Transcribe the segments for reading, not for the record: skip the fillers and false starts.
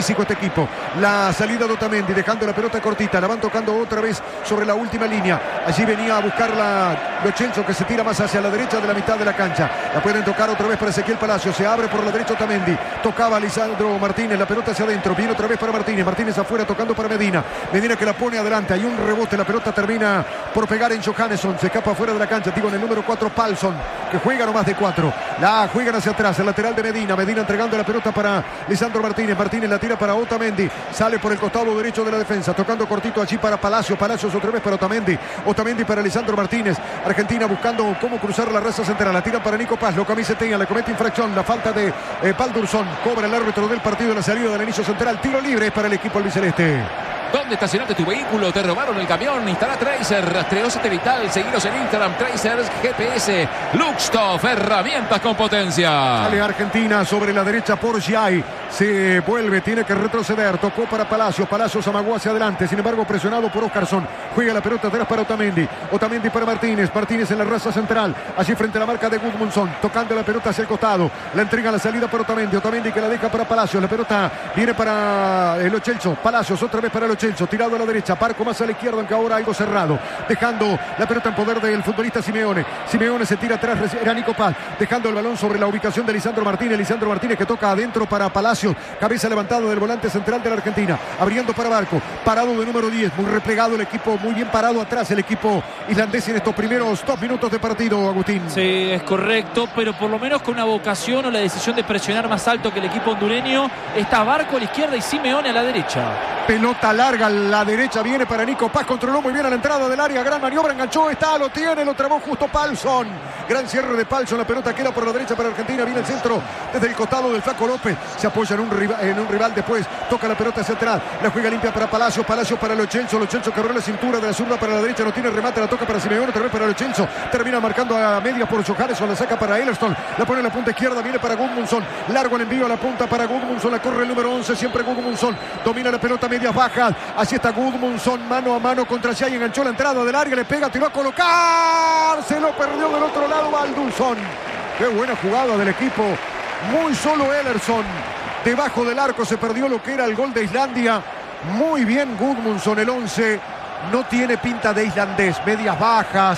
físico este equipo. La salida de Otamendi, dejando la pelota cortita, la van tocando otra vez sobre la última línea. Allí venía a buscarla Lo Celso, que se tira más hacia la derecha de la mitad de la cancha. La pueden tocar otra vez para Ezequiel Palacios. Se abre por la derecha Otamendi. Tocaba a Lisandro Martínez. La pelota hacia adentro. Viene otra vez para Martínez. Martínez afuera tocando para Medina. Medina que la pone adelante. Hay un rebote. La pelota termina por pegar en Johannesson. Se escapa fuera de la cancha. Digo, en el número 4, Palsson, que juega nomás de 4. La juegan hacia atrás. El lateral de Medina. Medina entregando la pelota para Lisandro Martínez. Martínez la tira para Otamendi. Sale por el costado derecho de la defensa. Tocando cortito allí para Palacios. Palacios otra vez para Otamendi. Otamendi para Lisandro Martínez. Argentina buscando cómo cruzar la raza central. La tira para Nico Paz. Lo camisetea. Le comete infracción. La falta de Baldursson. Cobra el árbitro del partido. La salida del inicio central. Tiro libre para el equipo albiceleste. ¿Dónde estacionaste tu vehículo? ¿Te robaron el camión? Instala Tracer, rastreo satelital, seguiros en Instagram, Tracers GPS, Luxtoff, herramientas con potencia. Sale Argentina sobre la derecha por Giai. Se vuelve, tiene que retroceder. Tocó para Palacios. Palacios amagó hacia adelante. Sin embargo, presionado por Oscarsson. Juega la pelota atrás para Otamendi. Otamendi para Martínez. Martínez en la raza central. Allí frente a la marca de Gudmundsson. Tocando la pelota hacia el costado. La entrega la salida para Otamendi. Otamendi que la deja para Palacios. La pelota viene para Lo Celso. Palacios otra vez para Lo Celso. Tirado a la derecha. Parco más a la izquierda, aunque ahora algo cerrado. Dejando la pelota en poder del futbolista Simeone. Simeone se tira atrás. Era Nico Paz. Dejando el balón sobre la ubicación de Lisandro Martínez. Lisandro Martínez que toca adentro para Palacios. Cabeza levantada del volante central de la Argentina. Abriendo para Barco. Parado de número 10. Muy replegado el equipo. Muy bien parado atrás el equipo islandés en estos primeros 2 minutos de partido, Agustín. Sí, es correcto, pero por lo menos con una vocación o la decisión de presionar más alto que el equipo hondureño. Está Barco a la izquierda y Simeone a la derecha. Pelota larga a la derecha. Viene para Nico Paz. Controló muy bien a la entrada del área. Gran maniobra. Enganchó. Está. Lo tiene. Lo trabó justo Palsson. Gran cierre de Palsson. La pelota queda por la derecha para Argentina. Viene el centro desde el costado del Flaco López. Se apoya en un rival después. Toca la pelota hacia atrás. La juega limpia para Palacios. Palacios para Lo Celso. Lo Celso que abre la cintura de la zurda para la derecha. No tiene remate. La toca para Simeone. Otra vez para Lo Celso. Termina marcando a media por Johannesson. La saca para Ellerson. La pone en la punta izquierda. Viene para Gudmundsson. Largo el envío a la punta para Gudmundsson. La corre el número 11. Siempre Gudmundsson. Domina la pelota medias bajas. Así está Gudmundsson. Mano a mano contra Giai. Enganchó la entrada del área. Le pega. Tiró a colocar. Se lo perdió del otro lado Baldursson. Qué buena jugada del equipo. Muy solo Ellerson. Debajo del arco se perdió lo que era el gol de Islandia. Muy bien Gudmundsson, el 11. No tiene pinta de islandés. Medias bajas.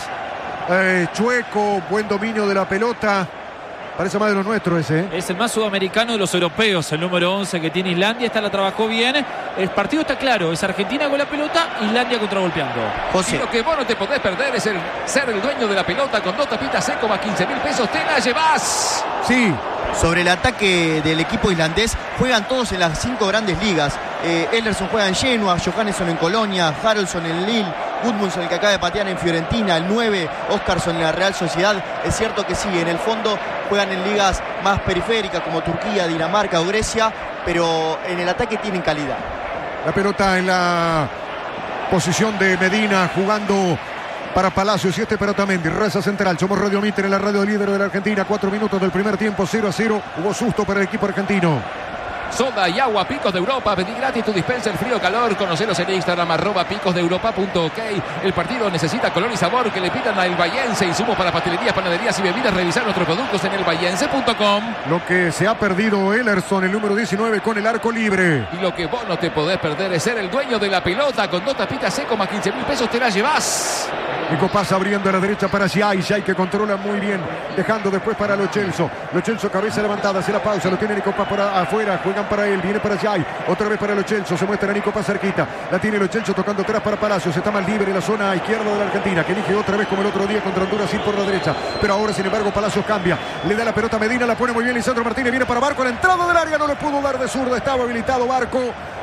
Chueco. Buen dominio de la pelota. Parece más de lo nuestro ese, ¿eh? Es el más sudamericano de los europeos, el número 11 que tiene Islandia. Esta la trabajó bien. El partido está claro. Es Argentina con la pelota, Islandia contragolpeando. José. Y lo que vos no te podés perder es ser el dueño de la pelota con 2 tapitas seco más 15.000 pesos. ¡Te la llevás! Sí. Sobre el ataque del equipo islandés, juegan todos en las 5 grandes ligas. Ellerson juega en Genoa, Johannesson en Colonia, Haraldsson en Lille, Gudmundsson el que acaba de patear en Fiorentina, el 9, Oscarsson en la Real Sociedad. Es cierto que sí, en el fondo juegan en ligas más periféricas como Turquía, Dinamarca o Grecia, pero en el ataque tienen calidad. La pelota en la posición de Medina jugando para Palacios y para Otamendi. Raza central. Somos Radio Mitre en la radio líder de la Argentina. 4 minutos del primer tiempo. 0-0. Hubo susto para el equipo argentino. Soda y agua Picos de Europa. Pedí gratis tu dispenser frío calor. Conocelos en Instagram @picosdeeuropa.ok. El partido necesita color y sabor que le pidan a El Bahiense. Insumos para pastelerías, panaderías y bebidas. Revisar nuestros productos en elbahiense.com. Lo que se ha perdido Ellerson, el número 19 con el arco libre. Y lo que vos no te podés perder es ser el dueño de la pelota. Con 2 tapitas seco más 15.000 pesos te la llevás. Nico Paz abriendo a la derecha para Giai. Giai que controla muy bien. Dejando después para Lo Celso. Lo Celso cabeza levantada. Hace la pausa. Lo tiene Nico Paz por afuera. Juegan para él. Viene para Giai. Otra vez para Lo Celso. Se muestra a Nico Paz cerquita. La tiene Lo Celso tocando atrás para Palacios. Está más libre en la zona izquierda de la Argentina. Que elige otra vez como el otro día contra Honduras ir por la derecha. Pero ahora sin embargo Palacios cambia. Le da la pelota a Medina. La pone muy bien Lisandro Martínez. Viene para Barco. La entrada del área no le pudo dar de zurda. Estaba habilitado Barco.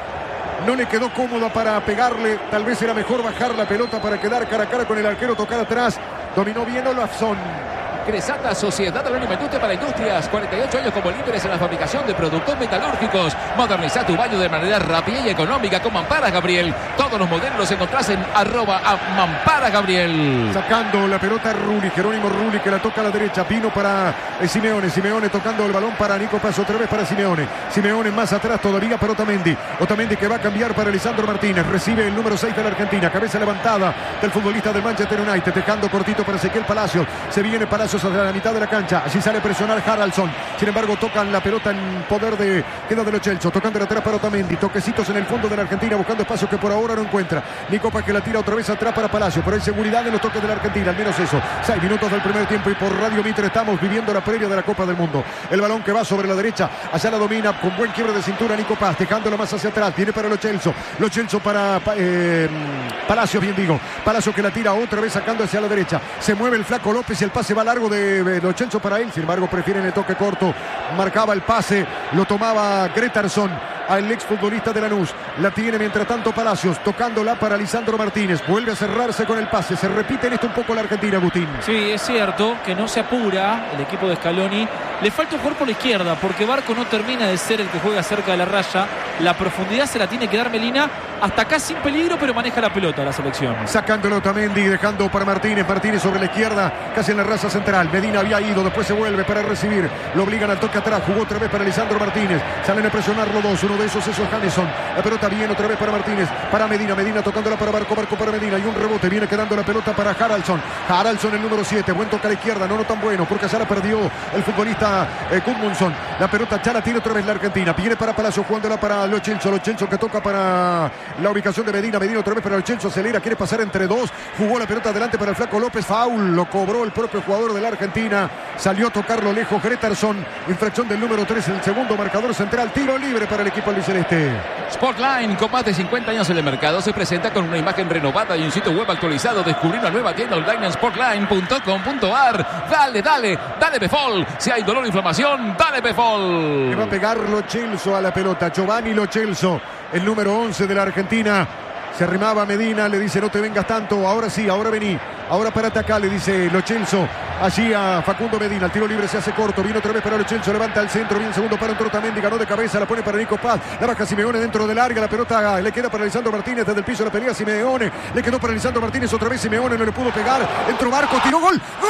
No le quedó cómoda para pegarle. Tal vez era mejor bajar la pelota para quedar cara a cara con el arquero. Tocar atrás. Dominó bien Olafsson. Cresata, Sociedad Anónima Industria para Industrias. 48 años como líderes en la fabricación de productos metalúrgicos. Moderniza tu baño de manera rápida y económica con Mampara Gabriel. Todos los modelos los encontrás en @Mampara Gabriel. Sacando la pelota Rulli, Jerónimo Rulli que la toca a la derecha. Vino para Simeone. Simeone tocando el balón para Nico Paz. Otra vez para Simeone. Simeone más atrás todavía para Otamendi. Otamendi que va a cambiar para Lisandro Martínez. Recibe el número 6 de la Argentina. Cabeza levantada del futbolista del Manchester United. Dejando cortito para Ezequiel Palacios. Se viene Palacios pasos hacia la mitad de la cancha. Allí sale a presionar Haraldsson. Sin embargo, tocan la pelota en poder de... Queda de Lo Celso. Tocando de atrás para Otamendi. Toquecitos en el fondo de la Argentina. Buscando espacio que por ahora no encuentra. Nico Paz que la tira otra vez atrás para Palacio. Pero hay seguridad en los toques de la Argentina. Al menos eso. 6 minutos del primer tiempo. Y por Radio Mitre estamos viviendo la previa de la Copa del Mundo. El balón que va sobre la derecha. Allá la domina con buen quiebre de cintura Nico Paz. Dejándolo más hacia atrás. Viene para Lo Celso. Lo Celso para Palacio, bien digo. Palacio que la tira otra vez sacando hacia la derecha. Se mueve el Flaco López y el pase va largo de Lo Celso para él. Sin embargo, prefieren el toque corto. Marcaba el pase. Lo tomaba Gretarsson, al exfutbolista de Lanús. La tiene mientras tanto Palacios, tocándola para Lisandro Martínez. Vuelve a cerrarse con el pase. Se repite en esto un poco la Argentina, Agustín. Sí, es cierto que no se apura el equipo de Scaloni. Le falta un jugador por la izquierda, porque Barco no termina de ser el que juega cerca de la raya. La profundidad se la tiene que dar Melina. Hasta acá sin peligro, pero maneja la pelota la selección. Sacándolo Otamendi, dejando para Martínez. Martínez sobre la izquierda, casi en la raza central. Medina había ido, después se vuelve para recibir. Lo obligan al toque atrás. Jugó otra vez para Lisandro Martínez. Salen a presionarlo dos. Uno de esos es Johannesson. La pelota viene otra vez para Martínez. Para Medina. Medina tocándola para Barco. Barco para Medina. Y un rebote. Viene quedando la pelota para Haraldsson. Haraldsson, el número 7. Buen toque a la izquierda. No tan bueno, porque ya la perdió el futbolista Gudmundsson. La pelota ya la tiene otra vez la Argentina. Viene para Palacio, jugándola para Lo Celso. Lo Celso que toca para la ubicación de Medina. Medina otra vez para Lo Celso. Acelera. Quiere pasar entre dos. Jugó la pelota adelante para el Flaco López. Foul. Lo cobró el propio jugador de la Argentina. Salió a tocarlo lejos Gretarsson. Infracción del número 3. El segundo marcador central. Tiro libre para el equipo albiceleste. Sportline, con más de 50 años en el mercado, se presenta con una imagen renovada y un sitio web actualizado. Descubrí una nueva tienda online en sportline.com.ar. Dale Befol. Si hay dolor o inflamación, dale Befol. Que va a pegar Lo Celso a la pelota. Giovanni Lo Celso, el número 11 de la Argentina. Se arrimaba a Medina, le dice no te vengas tanto, ahora sí, ahora vení, ahora parate acá, le dice Lo Celso allí a Facundo Medina. El tiro libre se hace corto, viene otra vez para Lo Celso, levanta al centro, viene segundo para Otamendi, ganó de cabeza, la pone para Nico Paz, la baja Simeone dentro del área, la pelota le queda para Lisandro Martínez, desde el piso la pelea Simeone, le quedó para Lisandro Martínez, otra vez Simeone, no le pudo pegar, entró Barco, tiró gol, ¡gol!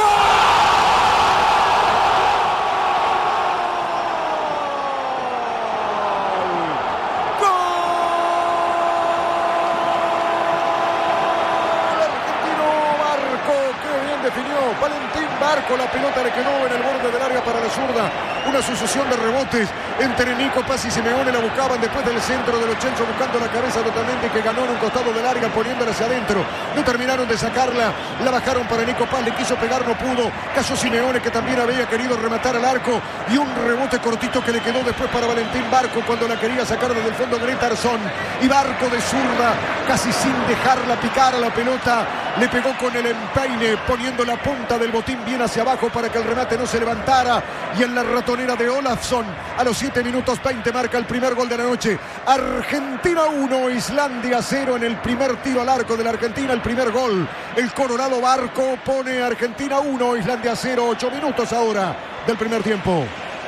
Barco, la pelota le quedó en el borde del área para la zurda. Una sucesión de rebotes entre Nico Paz y Simeone. La buscaban después del centro de Lo Celso, buscando la cabeza de Otamendi, que ganó en un costado del área, poniéndola hacia adentro. No terminaron de sacarla. La bajaron para Nico Paz. Le quiso pegar, no pudo. Cayó Simeone, que también había querido rematar al arco. Y un rebote cortito que le quedó después para Valentín Barco, cuando la quería sacar desde el fondo Gretarsson. Y Barco de zurda, casi sin dejarla picar a la pelota, le pegó con el empeine, poniendo la punta del botín bien hacia abajo para que el remate no se levantara. Y en la ratonera de Olafsson, a los 7 minutos 20 marca el primer gol de la noche. Argentina 1, Islandia 0 en el primer tiro al arco de la Argentina. El primer gol, el Colorado Barco pone Argentina 1, Islandia 0. 8 minutos ahora del primer tiempo.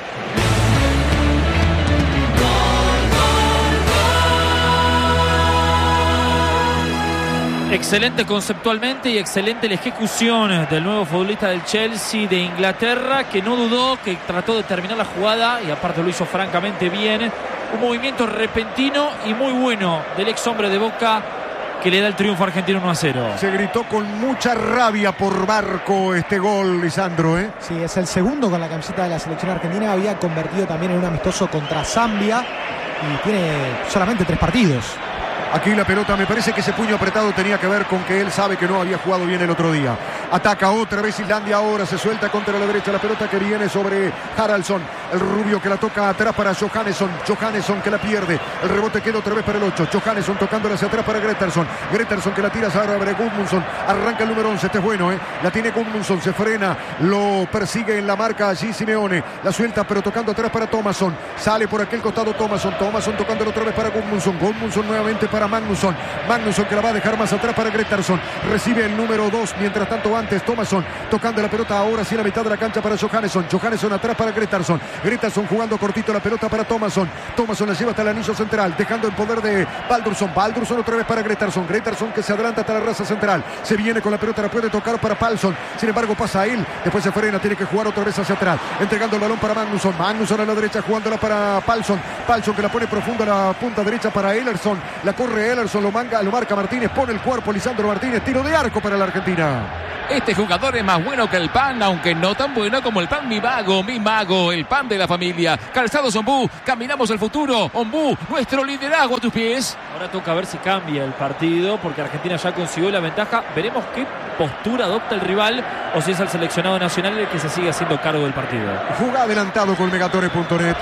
Excelente conceptualmente y excelente la ejecución del nuevo futbolista del Chelsea de Inglaterra, que no dudó, que trató de terminar la jugada y aparte lo hizo francamente bien. Un movimiento repentino y muy bueno del ex hombre de Boca, que le da el triunfo argentino 1-0. Se gritó con mucha rabia por Barco este gol, Lisandro, ¿eh? Sí, es el segundo con la camiseta de la selección argentina. Había convertido también en un amistoso contra Zambia y tiene solamente 3 partidos. Aquí la pelota, me parece que ese puño apretado tenía que ver con que él sabe que no había jugado bien el otro día. Ataca otra vez Islandia, ahora se suelta contra la derecha la pelota que viene sobre Haraldsson. El rubio que la toca atrás para Johannesson. Johannesson que la pierde. El rebote queda otra vez para el 8. Johannesson tocándola hacia atrás para Gretarsson. Gretarsson que la tira ahora para Gudmundsson. Arranca el número 11. Este es bueno, ¿eh? La tiene Gudmundsson. Se frena. Lo persigue en la marca allí Simeone. La suelta pero tocando atrás para Thomasson. Sale por aquel costado Thomasson. Thomasson tocándolo otra vez para Gudmundsson. Gudmundsson nuevamente para Magnusson. Magnusson que la va a dejar más atrás para Gretarsson. Recibe el número 2. Mientras tanto antes Thomasson tocando la pelota ahora sí en la mitad de la cancha para Johannesson. Johannesson atrás para Gretarsson. Gretarsson jugando cortito la pelota para Thomasson. Thomasson la lleva hasta el anillo central, dejando en poder de Baldursson. Baldursson otra vez para Gretarsson. Gretarsson que se adelanta hasta la raza central. Se viene con la pelota, la puede tocar para Palsson. Sin embargo pasa a él. Después se frena, tiene que jugar otra vez hacia atrás. Entregando el balón para Magnusson. Magnusson a la derecha jugándola para Palsson. Palsson que la pone profunda a la punta derecha para Ellerson. La corre Ellerson, lo marca Martínez, pone el cuerpo Lisandro Martínez. Tiro de arco para la Argentina. Este jugador es más bueno que el pan, aunque no tan bueno como el pan Mi Mago, el pan de la familia. Calzados Ombú, caminamos el futuro. Ombú, nuestro liderazgo a tus pies. Ahora toca ver si cambia el partido, porque Argentina ya consiguió la ventaja. Veremos qué postura adopta el rival o si es el seleccionado nacional el que se sigue haciendo cargo del partido. Juega adelantado con Megatore.net.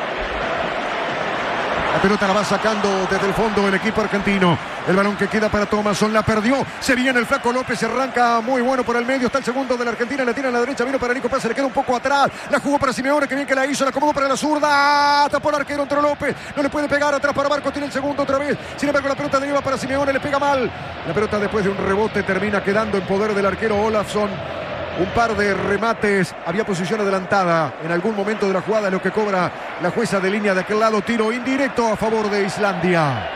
La pelota la va sacando desde el fondo el equipo argentino. El balón que queda para Thomasson, la perdió. Se viene el Flaco López, se arranca muy bueno por el medio. Está el segundo de la Argentina, la tira a la derecha, vino para Nico Paz, se le queda un poco atrás. La jugó para Simeone, que bien que la hizo, la acomodó para la zurda. Tapó el arquero, entró López. No le puede pegar, atrás para Barco, tiene el segundo otra vez. Sin embargo, la pelota deriva para Simeone, le pega mal. La pelota después de un rebote termina quedando en poder del arquero Olafsson. Un par de remates, había posición adelantada en algún momento de la jugada, lo que cobra la jueza de línea de aquel lado, tiro indirecto a favor de Islandia.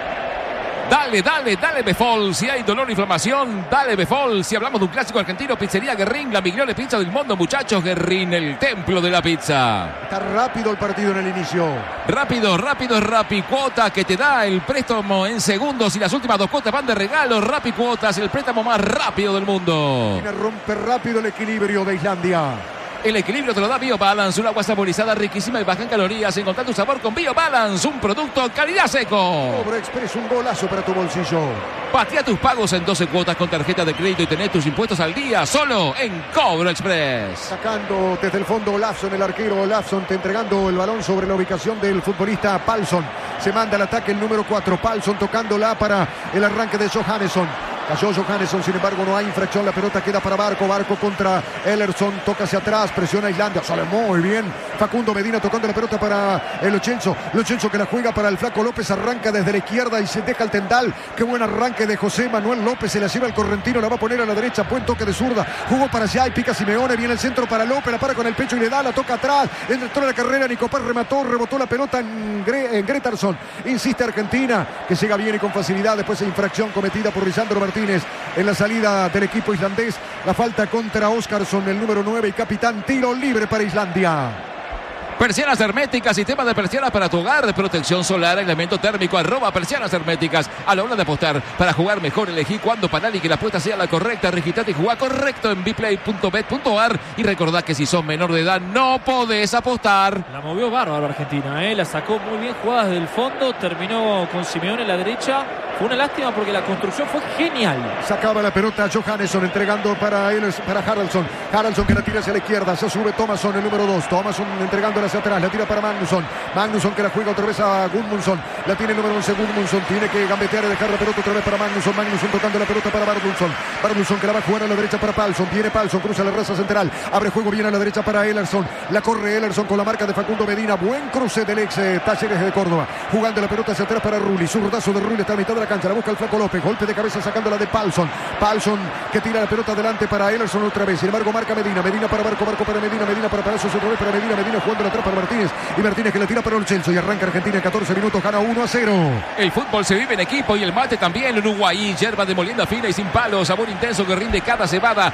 Dale Befol, si hay dolor o inflamación, dale Befol. Si hablamos de un clásico argentino, Pizzería Guerrín, la migliore pizza del mundo, muchachos. Guerrín, el templo de la pizza. Está rápido el partido en el inicio. Rápido, Rappi Cuota, que te da el préstamo en segundos y las últimas 2 cuotas van de regalo. Rappi Cuotas, el préstamo más rápido del mundo. Rompe rápido el equilibrio de Islandia. El equilibrio te lo da BioBalance, un agua saborizada riquísima y baja en calorías. Encontrá tu sabor con BioBalance, un producto calidad seco. Cobra Express, un golazo para tu bolsillo. Patea tus pagos en 12 cuotas con tarjeta de crédito y tenés tus impuestos al día solo en Cobro Express. Sacando desde el fondo Olafsson, el arquero Olafsson, te entregando el balón sobre la ubicación del futbolista Palsson. Se manda al ataque el número 4, Palsson tocándola para el arranque de Johannesson. Cayó Johannesson, sin embargo no hay infracción, la pelota queda para Barco contra Ellerson, toca hacia atrás, presiona a Islandia, sale muy bien Facundo Medina tocando la pelota para el Lo Celso que la juega para el Flaco López, arranca desde la izquierda y se deja el tendal, qué buen arranque de José Manuel López, se la lleva el correntino, la va a poner a la derecha, buen toque de zurda, jugó para allá y pica Simeone, viene el centro para López, la para con el pecho y le da, la toca atrás, entró en la carrera, Nico Paz remató, rebotó la pelota en Gretarsson, insiste Argentina, que llega bien y con facilidad, después de infracción cometida por Lisandro Martínez en la salida del equipo islandés, la falta contra Óskarsson, el número 9 y capitán, tiro libre para Islandia. Persianas herméticas, sistema de persianas para tu hogar, de protección solar, elemento térmico, @persianas herméticas. A la hora de apostar, para jugar mejor, elegí cuándo parar y que la apuesta sea la correcta. Registrate y jugá correcto en bplay.bet.ar. Y recordá que si sos menor de edad, no podés apostar. La movió bárbaro Argentina, la sacó muy bien jugadas del fondo, terminó con Simeone en la derecha. Fue una lástima porque la construcción fue genial. Sacaba la pelota Johannesson, entregando para Haraldsson. Haraldsson que la tira hacia la izquierda, se sube Thomasson, el número 2. Thomasson entregándola hacia atrás, la tira para Magnusson. Magnusson que la juega otra vez a Gudmundsson. La tiene el número 11 Gudmundsson, tiene que gambetear y dejar la pelota otra vez para Magnusson. Magnusson tocando la pelota para Bardulsson. Bardulsson que la va a jugar a la derecha para Palsson. Viene Palsson, cruza la raza central. Abre juego bien a la derecha para Ellerson. La corre Ellerson con la marca de Facundo Medina. Buen cruce del ex Talleres de Córdoba. Jugando la pelota hacia atrás para Rulli. Zurdazo de Rulli está a mitad de la cancha. La busca el Flaco López. Golpe de cabeza sacándola de Palsson. Palsson que tira la pelota adelante para Ellerson otra vez. Sin embargo marca Medina. Medina para Barco. Barco para Medina. Medina para Palacios otra vez para Medina. Medina jugando atrás para Martínez. Y Martínez que la tira para Lo Celso. Y arranca Argentina en 14 minutos. Gana 1-0. El fútbol se vive en equipo y el mate también. Uruguay, hierba de molienda fina y sin palos. Sabor intenso que rinde cada cebada.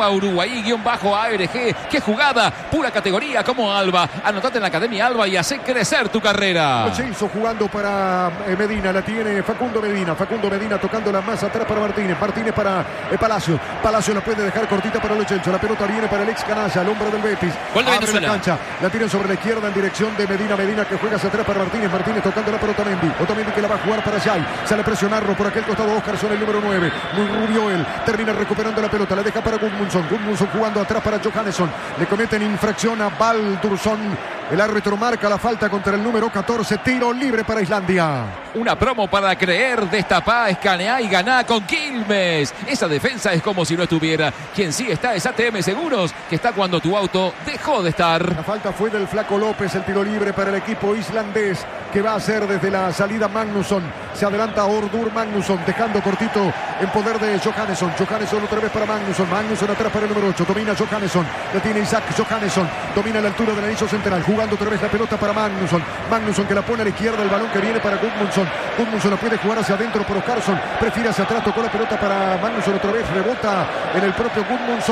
@Uruguay_ARG. ¡Qué jugada! Pura categoría como Alba. Anotate en la Academia Alba y hace crecer tu carrera. Lo Celso jugando para Medina. La tiene Facundo Medina. Facundo Medina tocándola más atrás para Martínez. Martínez para Palacio. Palacio la puede dejar cortita para Lo Celso. La pelota viene para el ex canalla, el hombre del Betis. Gol de Venezuela. La cancha. La tiran sobre la izquierda en dirección de Medina. Medina que juega hacia atrás para Martínez. Martínez tocando la pelota Otamendi. Otamendi que la va a jugar para Jai. Sale a presionarlo por aquel costado Óskarsson, el número 9. Muy rubio él. Termina recuperando la pelota. La deja para Gudmundsson. Gudmundsson jugando atrás para Johannesson. Le cometen infracción a Baldursson. El árbitro marca la falta contra el número 14. Tiro libre para Islandia. Una promo para creer, destapá, escaneá y ganá con Quilmes. Esa defensa es como si no estuviera. Quien sí está es ATM Seguros, que está cuando tu auto dejó de estar. La falta fue del Flaco López. El tiro libre para el equipo islandés, que va a hacer desde la salida Magnusson. Se adelanta Ordur Magnusson, dejando cortito en poder de Johannesson. Johannesson otra vez para Magnusson. Magnusson atrás para el número 8. Domina Johannesson. La tiene Isaac Johannesson. Domina la altura del anillo central. Jugando otra vez la pelota para Magnusson. Magnusson que la pone a la izquierda. El balón que viene para Gudmundsson. Gudmundsson la puede jugar hacia adentro por Óskarsson. Prefiere hacia atrás. Tocó la pelota para Magnusson otra vez. Rebota en el propio Gudmundsson.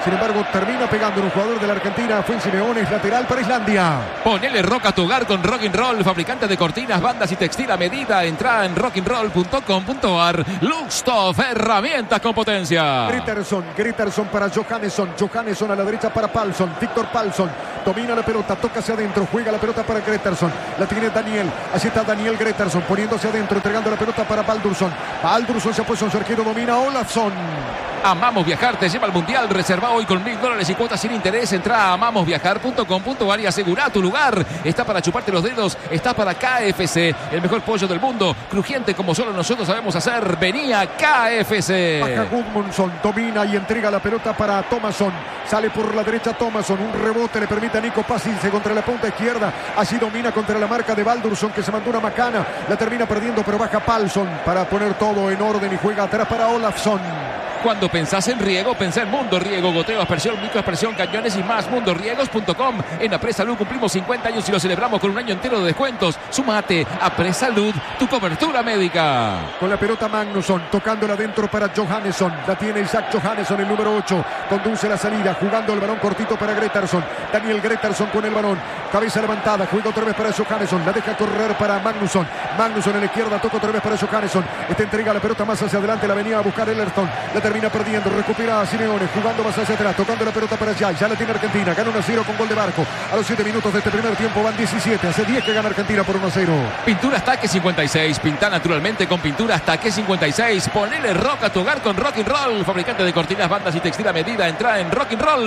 Sin embargo, termina pegando en un jugador de la Argentina. Fue en Simeone, es lateral para Islandia. Ponele rock a tu hogar con Rock'n'Roll, fabricante de cortinas, bandas y textil a medida. Entra en rock'n'roll.com.ar. Luxtoff, herramientas con potencia. Grettersson para Johannesson a la derecha para Palsson. Victor Palsson domina la pelota, toca hacia adentro, juega la pelota para Grettersson. La tiene Daniel, así está Daniel Grettersson poniéndose adentro, entregando la pelota para Baldursson. Baldursson se ha puesto en su arquero, domina Olafsson. Amamos Viajar, te lleva al Mundial. Reserva hoy con $1.000 y cuotas sin interés. Entra a amamosviajar.com.ar y asegura tu lugar. Está para chuparte los dedos, está para KFC, el mejor pollo del mundo, crujiente como solo nosotros sabemos hacer. Venía KFC. Baja Gudmundsson, domina y entrega la pelota para Thomasson. Sale por la derecha Thomasson, un rebote le permite a Nico Paz irse contra la punta izquierda. Así domina contra la marca de Baldursson, que se mandó una macana. La termina perdiendo, pero baja Palsson para poner todo en orden y juega atrás para Olafsson. Cuando pensás en riego, pensá en Mundo Riego. Goteo, aspersión, microaspersión, cañones y más. Mundoriegos.com. En Apresalud cumplimos 50 años y lo celebramos con un año entero de descuentos. Sumate a Apresalud, tu cobertura médica. Con la pelota Magnusson, tocándola dentro para Johannesson. La tiene Isaac Johannesson, el número 8. Conduce la salida, jugando el balón cortito para Grettersson. Daniel Grettersson con el balón. Cabeza levantada, juega otra vez para Johannesson. La deja correr para Magnusson. Magnusson en la izquierda, toca otra vez para Johannesson. Esta entrega la pelota más hacia adelante, la venía a buscar Ellerton. La termina perdiendo, recupera a Simeone, jugando más hacia atrás, tocando la pelota para Jai. Ya la tiene Argentina, gana 1-0 con gol de Barco. A los 7 minutos de este primer tiempo van 17. Hace 10 que gana Argentina por 1-0. Pinturas Taque 56. Pinta naturalmente con Pinturas Taque 56. Ponele rock a tu hogar con Rock'n'Roll, fabricante de cortinas, bandas y textil a medida. Entra en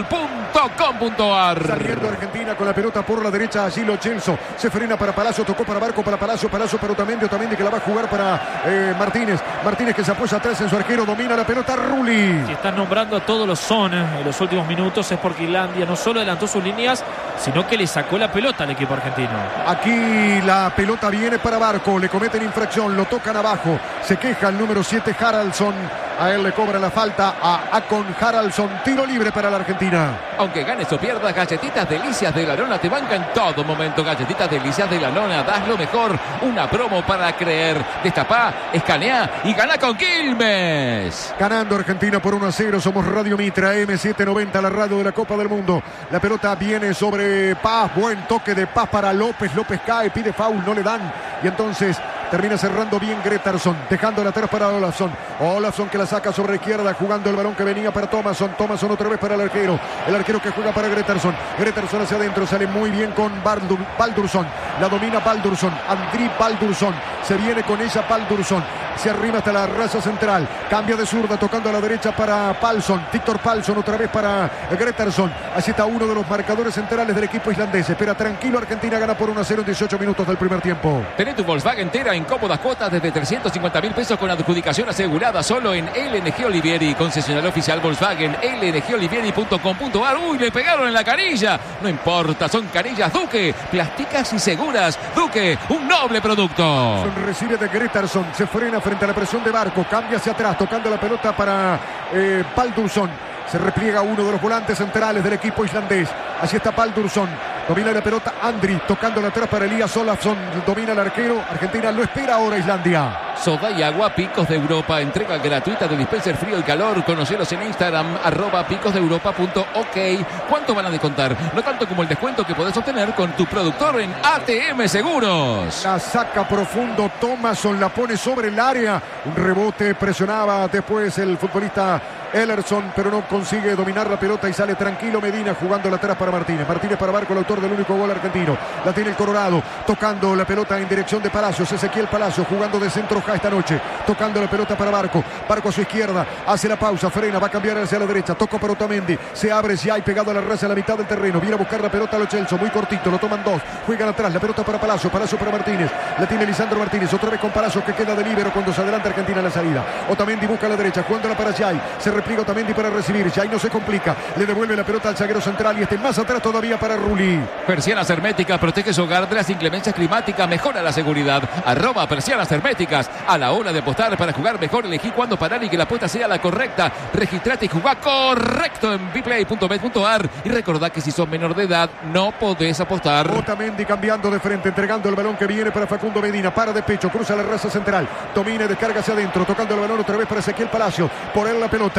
rock'n'roll.com.ar. Saliendo Argentina con la pelota por la derecha, allí Lo Celso. Se frena para Palacio, tocó para Barco, para Palacio para Otamendi que la va a jugar para Martínez. Martínez que se apoya atrás en su arquero, domina la pelota Rulli. Si están nombrando a todos los zonas en los últimos minutos es porque Islandia no solo adelantó sus líneas, sino que le sacó la pelota al equipo argentino. Aquí la pelota viene para Barco, le cometen infracción, lo tocan abajo, se queja el número 7 Haraldsson. A él le cobra la falta a Akon Haraldsson. Tiro libre para la Argentina. Aunque ganes o pierdas, Galletitas Delicias de la Lona te banca en todo momento. Galletitas Delicias de la Lona, das lo mejor. Una promo para creer. Destapá, escanea y gana con Quilmes. Ganando Argentina por 1-0. Somos Radio Mitra, M790, la radio de la Copa del Mundo. La pelota viene sobre Paz. Buen toque de Paz para López. López cae, pide foul, no le dan. Y entonces termina cerrando bien Grettersson, dejándola atrás para Olafsson. Olafsson que la saca sobre izquierda, jugando el balón que venía para Thomasson. Thomasson otra vez para el arquero que juega para Grettersson. Grettersson hacia adentro, sale muy bien con Baldursson. La domina Baldursson, Andri Baldursson. Se viene con ella Baldursson. Se arriba hasta la raza central. Cambia de zurda, tocando a la derecha para Palsson. Victor Palsson otra vez para Grettersson. Así está uno de los marcadores centrales del equipo islandés. Espera tranquilo, Argentina gana por 1-0 en 18 minutos del primer tiempo. Tené tu Volkswagen entera en cómodas cuotas desde 350.000 pesos con adjudicación asegurada solo en LNG Olivieri, concesionario oficial Volkswagen, lngolivieri.com.ar. Uy, le pegaron en la canilla. No importa, son canillas Duque, plásticas y seguras. Duque, un noble producto. Recibe de Grettersson, se frena frente a la presión de Barco, cambia hacia atrás, tocando la pelota para Baldursson. Se repliega uno de los volantes centrales del equipo islandés. Así está Baldursson. Domina la pelota Andri, tocándola atrás para Elias Olafsson. Domina el arquero. Argentina lo espera ahora Islandia. Soda y agua Picos de Europa. Entrega gratuita de dispenser frío y calor. Conoceros en Instagram, @picosdeeuropa.ok. ¿Cuánto van a descontar? No tanto como el descuento que podés obtener con tu productor en ATM Seguros. La saca profundo Thomasson, la pone sobre el área. Un rebote, presionaba después el futbolista Ellerson, pero no consigue dominar la pelota y sale tranquilo Medina jugando atrás para Martínez. Martínez para Barco, el autor del único gol argentino. La tiene el Colorado, tocando la pelota en dirección de Palacios. Ezequiel Palacios jugando de centro esta noche, tocando la pelota para Barco. Barco a su izquierda, hace la pausa, frena, va a cambiar hacia la derecha, toca para Otamendi, se abre, ya hay pegado a la raza a la mitad del terreno. Viene a buscar la pelota a Lo Celso, muy cortito, lo toman dos, juegan atrás, la pelota para Palacio, Palacio para Martínez. La tiene Lisandro Martínez, otra vez con Palacio que queda de líbero cuando se adelanta Argentina en la salida. Otamendi busca a la derecha, jugándola para Jai. Se repliega Otamendi para recibir, Jai no se complica, le devuelve la pelota al zaguero central y más atrás todavía para Rulli. Persianas Herméticas, protege su hogar de las inclemencias climáticas, mejora la seguridad. @Persianas Herméticas. A la hora de apostar para jugar mejor, elegí cuándo parar y que la apuesta sea la correcta. Registrate y jugá correcto en bplay.bet.ar. Y recordá que si sos menor de edad no podés apostar. Otamendi cambiando de frente, entregando el balón que viene para Facundo Medina. Para de pecho, cruza la raza central, domina y descarga hacia adentro, tocando el balón otra vez para Ezequiel Palacio. Por él la pelota,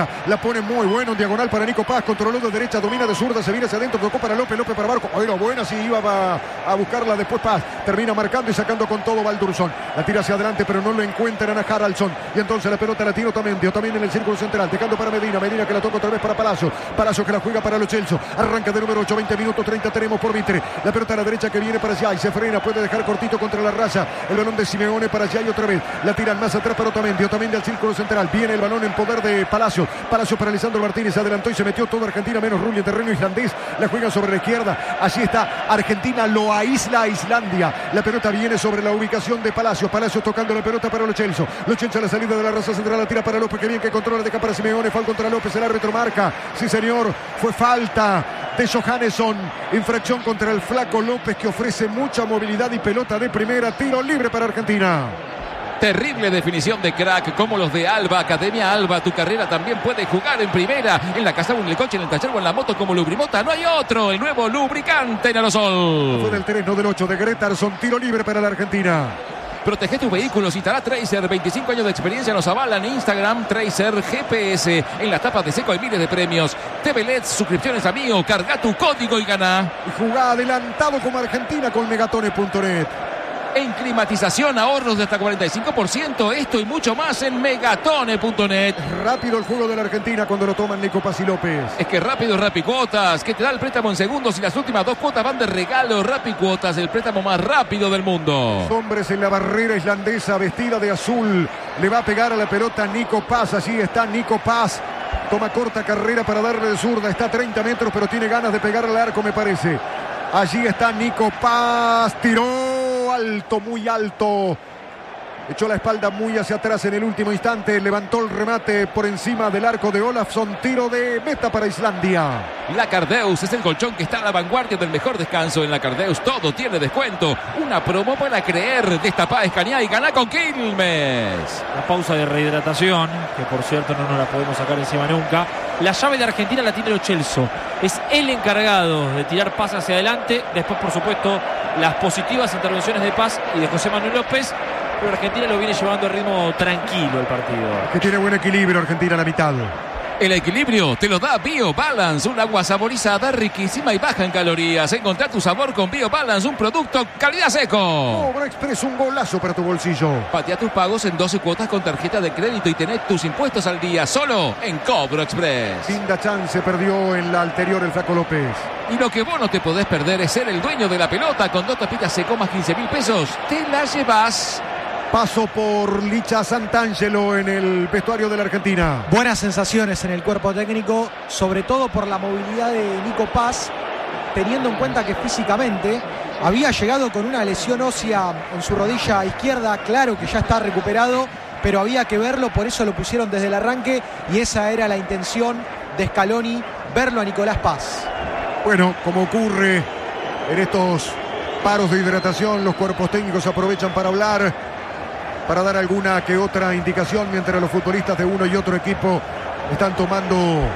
la pone muy bueno en diagonal para Nico Paz, controló de derecha, domina de zurda, se viene hacia adentro, tocó para López para Barco. Era buena, sí, iba a buscarla después Paz, termina marcando y sacando con todo Valdursson, la tira hacia adelante pero no lo encuentran a Haraldsson, y entonces la pelota la tira Otamendi en el círculo central, dejando para Medina que la toca otra vez para Palacio que la juega para Lo Celso, arranca de número 8, 20 minutos 30 tenemos por Mitre, la pelota a la derecha que viene para allá y se frena, puede dejar cortito contra la raza, el balón de Simeone para allá y otra vez, la tiran más atrás para Otamendi al círculo central, viene el balón en poder de Palacio para Lisandro Martínez, adelantó y se metió toda Argentina menos Rulli en terreno islandés, la juega sobre la izquierda, allí está Argentina, lo aísla a Islandia, la pelota viene sobre la ubicación de Palacio tocando la pelota para Lo Celso a la salida de la raza central, la tira para López, que bien que controla, deja para Simeone, falta contra López, el árbitro marca, sí señor, fue falta de Johannesson, infracción contra el flaco López, que ofrece mucha movilidad y pelota de primera, tiro libre para Argentina. Terrible definición de crack, como los de Alba, Academia Alba. Tu carrera también puede jugar en primera, en la casa o en el coche, en el taller o en la moto, como Lubrimota. No hay otro, el nuevo lubricante en Aerosol. Fue del 3, no del 8 de Gretarsson, tiro libre para la Argentina. Protege tus vehículos, instalá Tracer, 25 años de experiencia nos avalan. Instagram, Tracer GPS. En las tapas de seco hay miles de premios. TV LEDs, suscripciones a Mío, carga tu código y gana. Y jugá adelantado como Argentina con Megatone.net. En climatización, ahorros de hasta 45%. Esto y mucho más en Megatone.net. Rápido el juego de la Argentina cuando lo toman Nico Paz y López. Es que rápido es Rapicuotas, que te da el préstamo en segundos y las últimas 2 cuotas van de regalo. Rapicuotas, el préstamo más rápido del mundo. Hombres en la barrera islandesa vestida de azul. Le va a pegar a la pelota Nico Paz. Allí está Nico Paz. Toma corta carrera para darle de zurda. Está a 30 metros, pero tiene ganas de pegar al arco, me parece. Allí está Nico Paz. Tiró alto, muy alto. Echó la espalda muy hacia atrás en el último instante. Levantó el remate por encima del arco de Olafsson. Tiro de meta para Islandia. La Cardeus es el colchón que está a la vanguardia del mejor descanso. En la Cardeus todo tiene descuento. Una promo para creer. Destapá, escaneá y ganá con Quilmes. La pausa de rehidratación, que por cierto no nos la podemos sacar encima nunca. La llave de Argentina la tiene Lo Celso. Es el encargado de tirar Paz hacia adelante. Después, por supuesto, las positivas intervenciones de Paz y de José Manuel López. Pero Argentina lo viene llevando a ritmo tranquilo el partido. Que tiene buen equilibrio Argentina a la mitad. El equilibrio te lo da BioBalance, un agua saborizada, riquísima y baja en calorías. Encontrá tu sabor con BioBalance, un producto calidad seco. Cobra Express, un golazo para tu bolsillo. Patea tus pagos en 12 cuotas con tarjeta de crédito y tenés tus impuestos al día solo en Cobro Express. Linda chance perdió en la anterior el flaco López. Y lo que vos no te podés perder es ser el dueño de la pelota. Con 2 tapitas seco más 15.000 pesos, te la llevas. Paso por Licha Santangelo en el vestuario de la Argentina. Buenas sensaciones en el cuerpo técnico, sobre todo por la movilidad de Nico Paz, teniendo en cuenta que físicamente había llegado con una lesión ósea en su rodilla izquierda. Claro que ya está recuperado, pero había que verlo, por eso lo pusieron desde el arranque y esa era la intención de Scaloni, verlo a Nicolás Paz. Bueno, como ocurre en estos paros de hidratación, los cuerpos técnicos aprovechan para hablar, para dar alguna que otra indicación, mientras los futbolistas de uno y otro equipo están tomando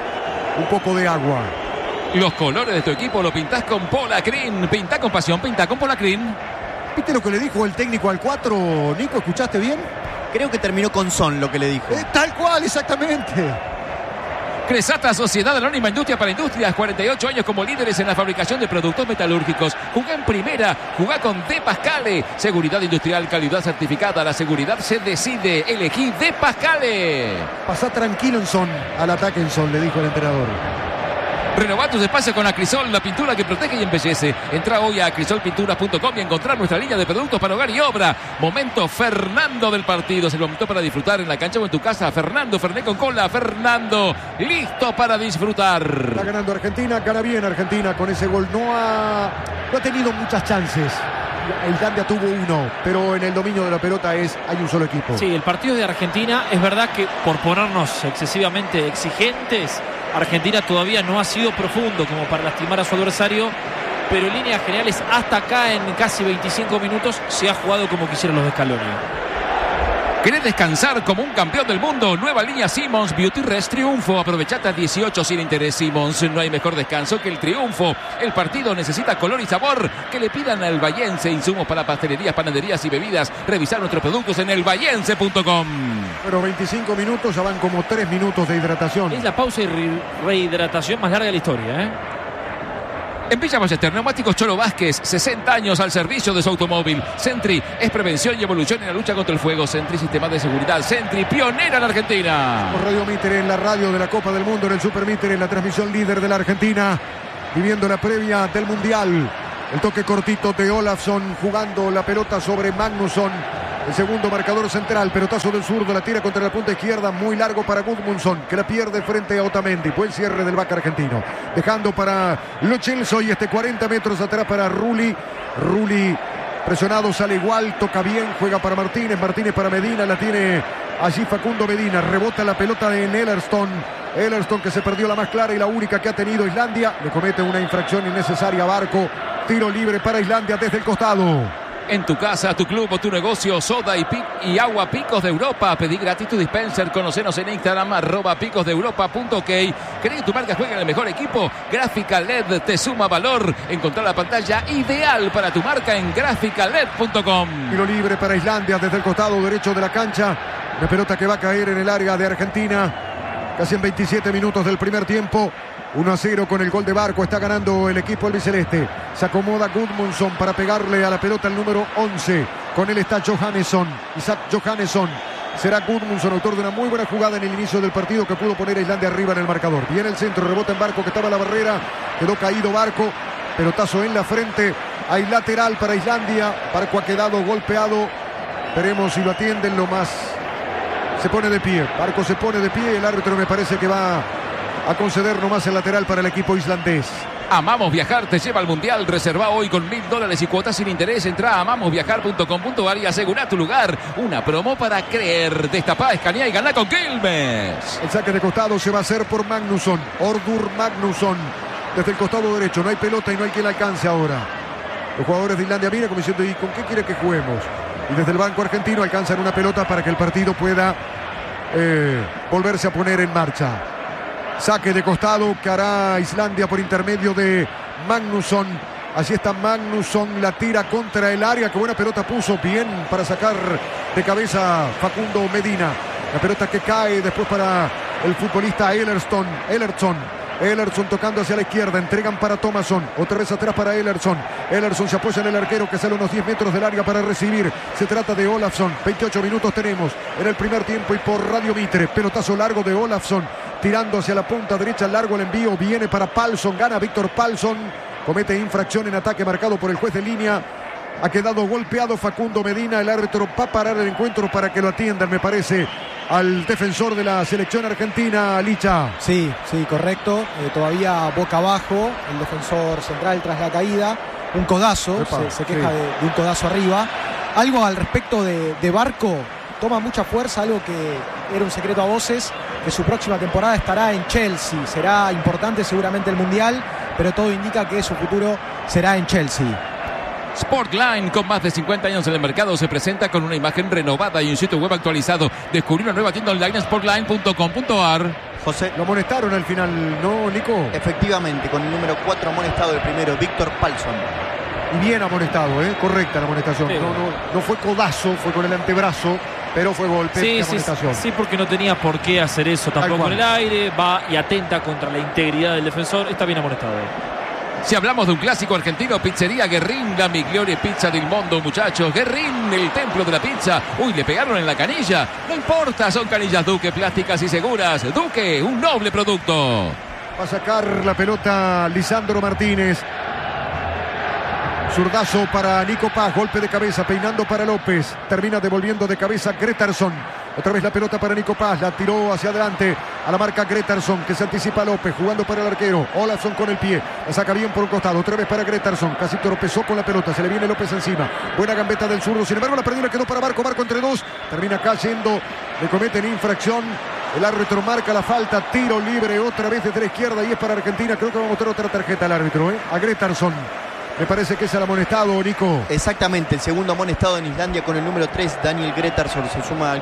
un poco de agua. Los colores de tu equipo lo pintás con Polacrin. Pintá con pasión, pintá con Polacrin. ¿Viste lo que le dijo el técnico al 4, Nico? ¿Escuchaste bien? Creo que terminó con son lo que le dijo. Tal cual, exactamente. Cresata, Sociedad Anónima Industria para Industrias, 48 años como líderes en la fabricación de productos metalúrgicos. Jugá en primera, jugá con De Pascale. Seguridad industrial, calidad certificada. La seguridad se decide. Elegí De Pascale. Pasá tranquilo en Son, al ataque en Son, le dijo el entrenador. Renová tus espacios con Acrisol, la pintura que protege y embellece. Entra hoy a acrisolpinturas.com y encontrar nuestra línea de productos para hogar y obra. Momento Fernando del partido. Es el momento para disfrutar en la cancha o en tu casa. Fernando, Fernet con cola. Fernando, listo para disfrutar. Está ganando Argentina, gana bien Argentina con ese gol. No ha tenido muchas chances. Islandia tuvo uno, pero en el dominio de la pelota hay un solo equipo. Sí, el partido de Argentina, es verdad que por ponernos excesivamente exigentes, Argentina todavía no ha sido profundo como para lastimar a su adversario, pero en líneas generales hasta acá en casi 25 minutos se ha jugado como quisieron los de Scaloni. ¿Querés descansar como un campeón del mundo? Nueva línea Simmons Beauty Rest Triunfo. Aprovechate a 18 sin interés Simmons. No hay mejor descanso que el triunfo. El partido necesita color y sabor. Que le pidan al Vallense insumos para pastelerías, panaderías y bebidas. Revisar nuestros productos en elvallense.com. Pero 25 minutos, ya van como 3 minutos de hidratación. Es la pausa y rehidratación más larga de la historia, ¿eh? En Villa Ballester, Neumáticos Cholo Vázquez, 60 años al servicio de su automóvil. Sentry es prevención y evolución en la lucha contra el fuego. Sentry, sistema de seguridad. Sentry, pionera en la Argentina. Por Radio Mitre en la radio de la Copa del Mundo, en el Super Mitre, en la transmisión líder de la Argentina, viviendo la previa del Mundial. El toque cortito de Olafsson, jugando la pelota sobre Magnusson. El segundo marcador central, pelotazo del zurdo, la tira contra la punta izquierda, muy largo para Gudmundsson, que la pierde frente a Otamendi. Buen cierre del back argentino, dejando para Lo Celso y 40 metros atrás para Rulli. Rulli presionado, sale igual, toca bien, juega para Martínez, Martínez para Medina, la tiene allí Facundo Medina, rebota la pelota de Ellersson. Ellersson, que se perdió la más clara y la única que ha tenido Islandia, le comete una infracción innecesaria a Barco. Tiro libre para Islandia desde el costado. En tu casa, tu club o tu negocio, soda y agua Picos de Europa. Pedí gratis tu dispenser. Conocenos en Instagram, @picosdeeuropa.ok. ¿Querés que tu marca juegue en el mejor equipo? Gráfica LED te suma valor. Encontrar la pantalla ideal para tu marca en graficaled.com. Tiro libre para Islandia desde el costado derecho de la cancha. Una pelota que va a caer en el área de Argentina. Casi en 27 minutos del primer tiempo. 1-0 con el gol de Barco. Está ganando el equipo albiceleste. Se acomoda Gudmundsson para pegarle a la pelota el número 11. Con él está Johannesson. Isaac Johannesson. Será Gudmundsson, autor de una muy buena jugada en el inicio del partido que pudo poner a Islandia arriba en el marcador. Viene el centro, rebota en Barco que estaba en la barrera. Quedó caído Barco. Pelotazo en la frente. Hay lateral para Islandia. Barco ha quedado golpeado. Veremos si lo atienden lo más. Se pone de pie. Barco se pone de pie. El árbitro me parece que va a conceder nomás el lateral para el equipo islandés. Amamos Viajar te lleva al Mundial. Reserva hoy con $1.000 y cuotas sin interés. Entra a amamosviajar.com.ar y asegura tu lugar. Una promo para creer. Destapá, escanea y ganá con Quilmes. El saque de costado se va a hacer por Magnusson. Ordur Magnusson. Desde el costado derecho. No hay pelota y no hay quien la alcance ahora. Los jugadores de Islandia miran como diciendo, ¿y con qué quiere que juguemos? Y desde el banco argentino alcanzan una pelota para que el partido pueda volverse a poner en marcha. Saque de costado que hará Islandia por intermedio de Magnusson. Así está Magnusson, la tira contra el área. Qué buena pelota puso, bien para sacar de cabeza Facundo Medina. La pelota que cae después para el futbolista Ellersson. Ellersson tocando hacia la izquierda, entregan para Thomasson, otra vez atrás para Ellersson. Ellersson se apoya en el arquero que sale unos 10 metros del área para recibir. Se trata de Olafsson. 28 minutos tenemos en el primer tiempo y por Radio Mitre. Pelotazo largo de Olafsson, tirando hacia la punta derecha, largo el envío, viene para Palsson, gana Víctor Palsson, comete infracción en ataque marcado por el juez de línea. Ha quedado golpeado Facundo Medina, el árbitro va a parar el encuentro para que lo atiendan, me parece, al defensor de la selección argentina, Licha. Sí, correcto. Todavía boca abajo, el defensor central tras la caída. Un codazo, se queja de un codazo arriba. Algo al respecto de Barco, toma mucha fuerza, algo que era un secreto a voces, que su próxima temporada estará en Chelsea. Será importante seguramente el Mundial, pero todo indica que su futuro será en Chelsea. Sportline, con más de 50 años en el mercado, se presenta con una imagen renovada y un sitio web actualizado. Descubrí una nueva tienda online en sportline.com.ar. José. Lo amonestaron al final, ¿no, Nico? Efectivamente, con el número 4 amonestado, el primero, Víctor Palsson. Y bien amonestado, correcta la amonestación. Sí. No fue codazo, fue con el antebrazo, pero fue golpe de amonestación. Sí, porque no tenía por qué hacer eso tampoco en el aire. Va y atenta contra la integridad del defensor. Está bien amonestado. Si hablamos de un clásico argentino, Pizzería Guerrín, la migliore pizza del mundo, muchachos. Guerrín, el templo de la pizza. Uy, le pegaron en la canilla. No importa, son canillas Duque, plásticas y seguras. Duque, un noble producto. Va a sacar la pelota Lisandro Martínez. Zurdazo para Nico Paz, golpe de cabeza, peinando para López. Termina devolviendo de cabeza Gretarsson. Otra vez la pelota para Nico Paz, la tiró hacia adelante a la marca Gretarsson, que se anticipa a López, jugando para el arquero. Olafsson con el pie, la saca bien por un costado, otra vez para Gretarsson, casi tropezó con la pelota, se le viene López encima. Buena gambeta del zurdo, sin embargo la perdió, le quedó para Barco entre dos. Termina cayendo, le cometen infracción. El árbitro marca la falta, tiro libre otra vez desde la izquierda y es para Argentina. Creo que va a mostrar otra tarjeta al árbitro, a Gretarsson. Me parece que es el amonestado, Nico. Exactamente, el segundo amonestado en Islandia con el número 3, Daniel Gretarsson. Se suma al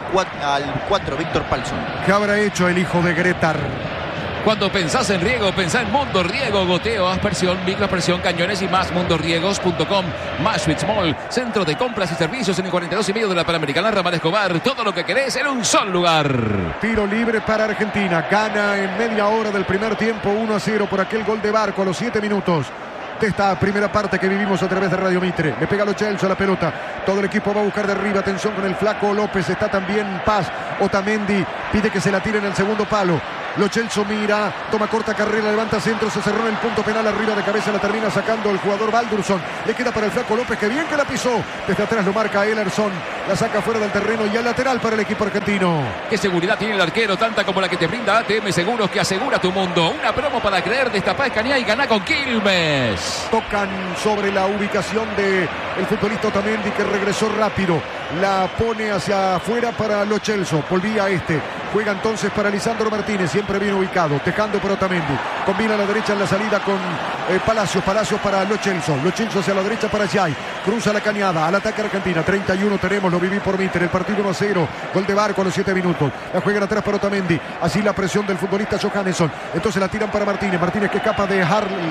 4, Víctor Palsson. ¿Qué habrá hecho el hijo de Gretar? Cuando pensás en riego, pensá en Mundo Riego, goteo, aspersión, microaspersión, cañones y más. Mundoriegos.com. Maschwitz Mall, centro de compras y servicios en el 42,5 de la Panamericana Ramal Escobar. Todo lo que querés en un solo lugar. Tiro libre para Argentina. Gana en media hora del primer tiempo 1-0 por aquel gol de Barco a los 7 minutos. De esta primera parte que vivimos a través de Radio Mitre. Le pega Lo Celso a la pelota. Todo el equipo va a buscar de arriba. Atención con el flaco López. Está también Paz. Otamendi pide que se la tire en el segundo palo. Lo Celso mira, toma corta carrera, levanta centro, se cerró en el punto penal, arriba de cabeza la termina sacando el jugador Baldursson. Le queda para el flaco López, que bien que la pisó. Desde atrás lo marca Ellerson, la saca fuera del terreno y al lateral para el equipo argentino. ¿Qué seguridad tiene el arquero? Tanta como la que te brinda ATM Seguros, que asegura tu mundo. Una promo para creer, destapá Escañá y ganá con Quilmes. Tocan sobre la ubicación de el futbolista Otamendi, que regresó rápido. La pone hacia afuera para Lo Celso. Volvía Juega entonces para Lisandro Martínez, siempre bien ubicado, dejando para Otamendi. Combina a la derecha en la salida con Palacios. Palacios para Lo Celso. Lo Celso hacia la derecha para Jai. Cruza la cañada al ataque Argentina. 31 tenemos, lo viví por Mitre. El partido 1-0. Gol de Barco a los 7 minutos. La juegan atrás para Otamendi. Así la presión del futbolista Johannesson. Entonces la tiran para Martínez. Martínez que escapa de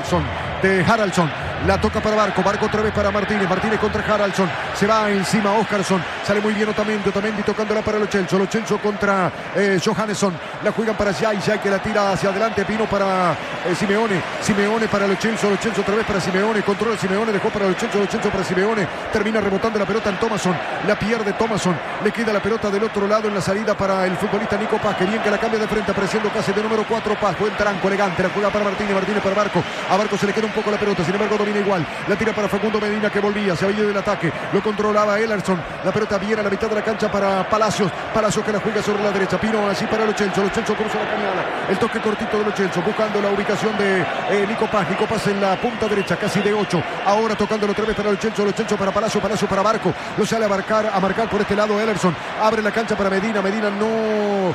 Haraldsson. La toca para Barco. Barco otra vez para Martínez. Martínez contra Haraldsson. Se va encima Óscarsson. Sale muy bien Otamendi. Otamendi tocándola para Lo Celso. Lo Celso contra Johannesson. La juegan para Jai que la tira hacia adelante. Pino para Simeone. Simeone para Lo Celso. Lo Celso otra vez para Simeone. Controla Simeone. Dejó para Lo Celso para Simeone. Termina rebotando la pelota en Thomasson. La pierde Thomasson. Le queda la pelota del otro lado en la salida para el futbolista Nico Paz. Que bien que la cambia de frente, apareciendo casi de número 4 Paz. Buen tranco elegante. La juega para Martínez. Martínez para Barco. A Barco se le queda un poco la pelota. Sin embargo domina igual. La tira para Facundo Medina, que volvía. Se había ido del ataque. Lo controlaba Ellerson. La pelota viene a la mitad de la cancha para Palacios. Palacios que la juega sobre la derecha. Pino así para Lo Celso. Lo Celso cruza la cañada. El toque cortito de Lo Celso. Buscando la ubicación de Nico Paz. Nico Paz en la punta derecha. Casi de 8. Ahora tocándolo otra vez para Lo Celso. Lo Celso para Palacios. Palacios para Barco. Lo sale a marcar por este lado Ellerson. Abre la cancha para Medina. Medina no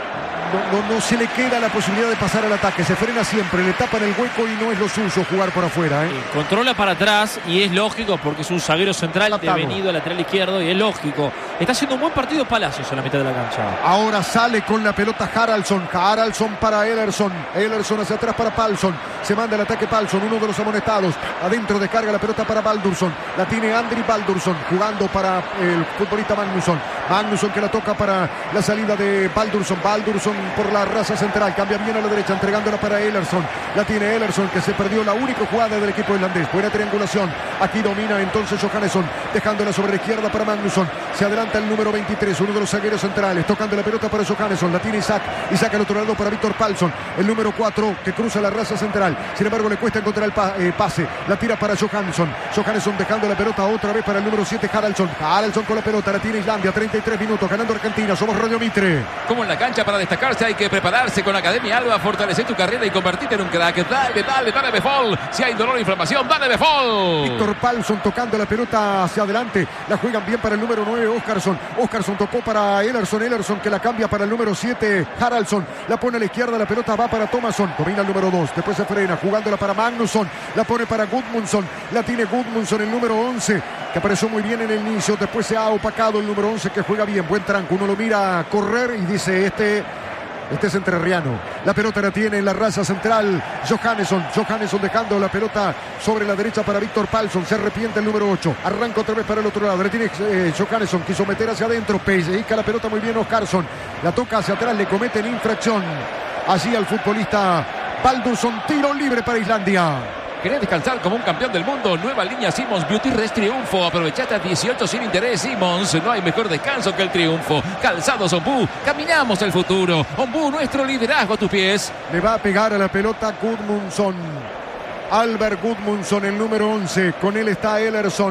se le queda la posibilidad de pasar al ataque. Se frena siempre, le tapan el hueco y no es lo suyo jugar por afuera. Controla para atrás y es lógico porque es un zaguero central devenido a lateral izquierdo y es lógico. Está haciendo un buen partido Palacios en la mitad de la cancha. Ahora sale con la pelota Haraldsson. Haraldsson para Ellerson. Ellerson hacia atrás para Palsson. Se manda el ataque Palsson, uno de los amonestados. Adentro descarga la pelota para Baldursson. La tiene Andri Baldursson jugando para el futbolista Magnusson. Magnusson que la toca para la salida de Baldursson. Baldursson por la raza central, cambia bien a la derecha, entregándola para Ellerson. La tiene Ellerson, que se perdió la única jugada del equipo irlandés. Buena triangulación. Aquí domina entonces Johannesson, dejándola sobre la izquierda para Magnusson. Se adelanta el número 23, uno de los zagueros centrales, tocando la pelota para Johannesson. La tiene Isaac. Isaac al otro lado para Víctor Palsson, el número 4 que cruza la raza central. Sin embargo, le cuesta encontrar el pase. La tira para Johannesson. Johannesson dejando la pelota otra vez para el número 7, Haraldsson. Haraldsson con la pelota, la tiene Islandia. 33 minutos, ganando Argentina. Somos Radio Mitre. Como en la cancha para destacarse hay que prepararse con Academia Alba, fortalecer tu carrera y convertirte en un crack. Dale Befol. Si hay dolor o inflamación, dale Befol. Víctor Palsson tocando la pelota hacia adelante. La juegan bien para el número 9, Óscarsson. Óscarsson tocó para Ellerson. Ellerson que la cambia para el número 7, Haraldsson. La pone a la izquierda, la pelota va para Thomasson. Domina el número 2, después se frena, jugándola para Magnusson. La pone para Gudmundsson. La tiene Gudmundsson, el número 11, que apareció muy bien en el inicio. Después se ha opacado el número 11, que juega bien. Buen tranco. Uno lo mira correr y dice, este es entrerriano. La pelota la tiene en la raza central Johannesson. Johannesson dejando la pelota sobre la derecha para Víctor Palsson. Se arrepiente el número 8. Arranca otra vez para el otro lado. Le tiene Johannesson. Quiso meter hacia adentro. Pellizca la pelota muy bien Óscarsson. La toca hacia atrás. Le cometen infracción allí al futbolista Baldursson. Tiro libre para Islandia. ¿Querés descansar como un campeón del mundo? Nueva línea Simmons Beauty Rest Triunfo. Aprovechate a 18 sin interés. Simmons, no hay mejor descanso que el triunfo. Calzados Ombú, caminamos el futuro. Ombú, nuestro liderazgo a tus pies. Le va a pegar a la pelota Gudmundsson. Albert Gudmundsson, el número 11. Con él está Ellerson.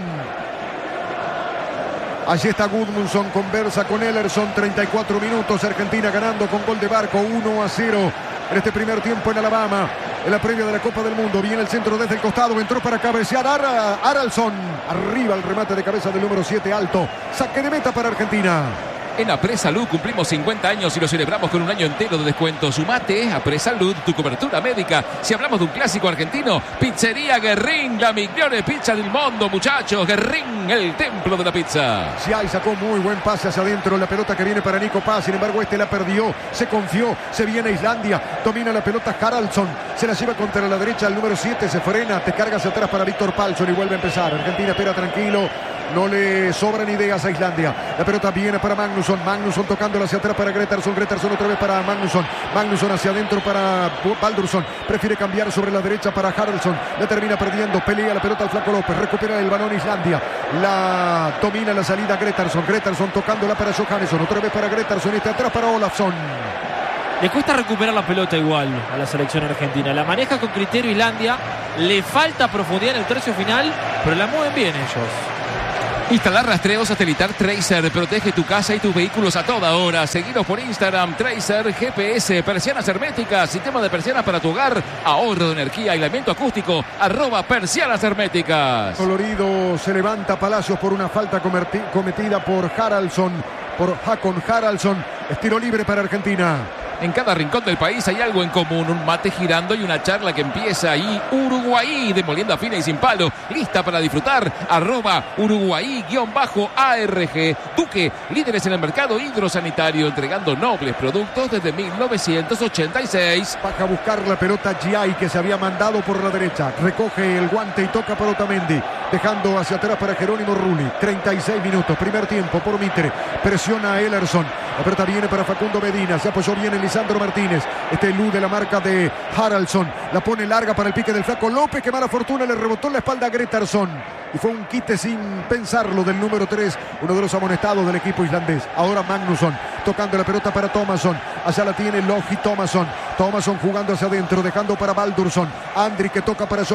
Allí está Gudmundsson, conversa con Ellerson. 34 minutos, Argentina ganando con gol de Barco, 1-0 en este primer tiempo en Alabama, en la previa de la Copa del Mundo. Viene el centro desde el costado, entró para cabecear Haraldsson. Arriba el remate de cabeza del número 7, alto. Saque de meta para Argentina. En Apresalud cumplimos 50 años y lo celebramos con un año entero de descuento. Sumate a Apresalud, tu cobertura médica. Si hablamos de un clásico argentino, Pizzería Guerrín, la migliore pizza del mundo, muchachos. Guerrín, el templo de la pizza. Siay sacó muy buen pase hacia adentro. La pelota que viene para Nico Paz. Sin embargo, este la perdió. Se confió. Se viene Islandia. Domina la pelota Haraldsson. Se la lleva contra la derecha. El número 7 se frena. Te carga hacia atrás para Víctor Palsson y vuelve a empezar. Argentina espera tranquilo. No le sobran ideas a Islandia. La pelota viene para Magnusson. Magnusson tocándola hacia atrás para Gretarsson. Gretarsson otra vez para Magnusson. Magnusson hacia adentro para Baldursson. Prefiere cambiar sobre la derecha para Haraldsson. La termina perdiendo. Pelea la pelota al Flaco López. Recupera el balón Islandia. La domina la salida Gretarsson. Gretarsson tocándola para Johannesson. Otra vez para Gretarsson. Este atrás para Olafsson. Le cuesta recuperar la pelota igual a la selección argentina. La maneja con criterio Islandia. Le falta profundidad en el tercio final, pero la mueven bien ellos. Instalar rastreo satelital Tracer. Protege tu casa y tus vehículos a toda hora. Seguiros por Instagram, Tracer GPS. Persianas herméticas. Sistema de persianas para tu hogar. Ahorro de energía, aislamiento acústico. @persianas herméticas. Colorido se levanta Palacios por una falta cometida por Haraldsson. Por Hakon Haraldsson. Estilo libre para Argentina. En cada rincón del país hay algo en común, un mate girando y una charla que empieza ahí. Uruguay, de molienda fina y sin palo, lista para disfrutar. @Uruguay_ARG. Duque, líderes en el mercado hidrosanitario, entregando nobles productos desde 1986. Baja a buscar la pelota Giai, que se había mandado por la derecha. Recoge el guante y toca para Otamendi, dejando hacia atrás para Jerónimo Rulli. 36 minutos, primer tiempo por Mitre. Presiona a Ellerson. La pelota viene para Facundo Medina. Se apoyó bien en Lisandro Martínez. Este elude la marca de Haraldsson. La pone larga para el pique del Flaco López. Que mala fortuna, le rebotó en la espalda a Gretarsson. Y fue un quite sin pensarlo del número 3, uno de los amonestados del equipo islandés. Ahora Magnusson tocando la pelota para Thomasson. Allá la tiene Logi Thomasson. Thomasson jugando hacia adentro, dejando para Baldursson. Andri que toca para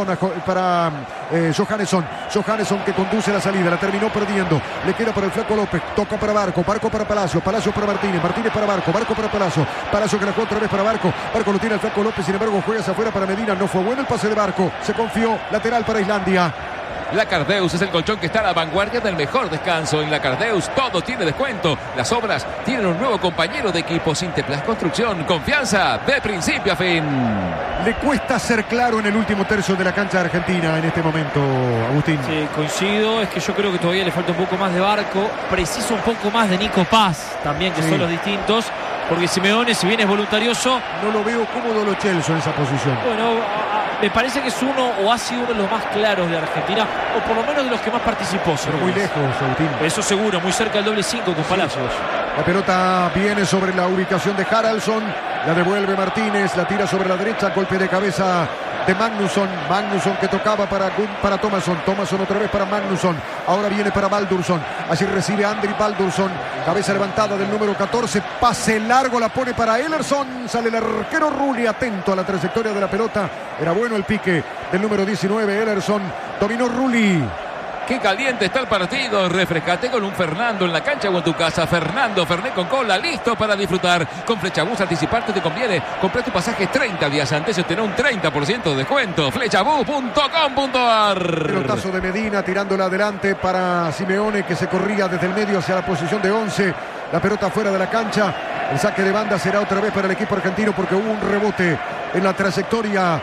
Johannesson. Johannesson que conduce la salida. La terminó perdiendo. Le queda para el Flaco López. Toca para Barco. Barco para Palacio. Palacio para Martínez. Martínez para Barco. Barco para Palacio. Palacio que la juega otra vez para Barco. Barco lo tiene el Flaco López. Sin embargo, juega hacia afuera para Medina. No fue bueno el pase de Barco. Se confió. Lateral para Islandia. La Cardeus es el colchón que está a la vanguardia del mejor descanso. En la Cardeus todo tiene descuento. Las obras tienen un nuevo compañero de equipo. Sinteplas Construcción. Confianza de principio a fin. Le cuesta ser claro en el último tercio de la cancha de Argentina en este momento, Agustín. Sí, coincido. Es que yo creo que todavía le falta un poco más de Barco. Preciso un poco más de Nico Paz también, que son los distintos. Porque Simeone, si bien es voluntarioso, no lo veo cómodo Lo Celso en esa posición. Bueno, me parece que es uno o ha sido uno de los más claros de Argentina, o por lo menos de los que más participó. Pero muy lejos, Agustín. Eso seguro, muy cerca del doble 5 con Palacios. La pelota viene sobre la ubicación de Haraldsson. La devuelve Martínez, la tira sobre la derecha, golpe de cabeza de Magnusson. Magnusson que tocaba para Thomasson. Thomasson otra vez para Magnusson. Ahora viene para Baldursson. Allí recibe Andri Baldursson. Cabeza levantada del número 14. Pase largo, la pone para Ellerson. Sale el arquero Rulli, atento a la trayectoria de la pelota. Era bueno el pique del número 19. Ellerson dominó Rulli. Qué caliente está el partido. Refrescate con un Fernando en la cancha o en tu casa. Fernando Fernet con cola, listo para disfrutar. Con Flechabús anticiparte te conviene. Compré tu pasaje 30 días antes y obtener un 30% de descuento. Flechabús.com.ar. Pelotazo de Medina tirándola adelante para Simeone, que se corría desde el medio hacia la posición de 11. La pelota fuera de la cancha. El saque de banda será otra vez para el equipo argentino porque hubo un rebote en la trayectoria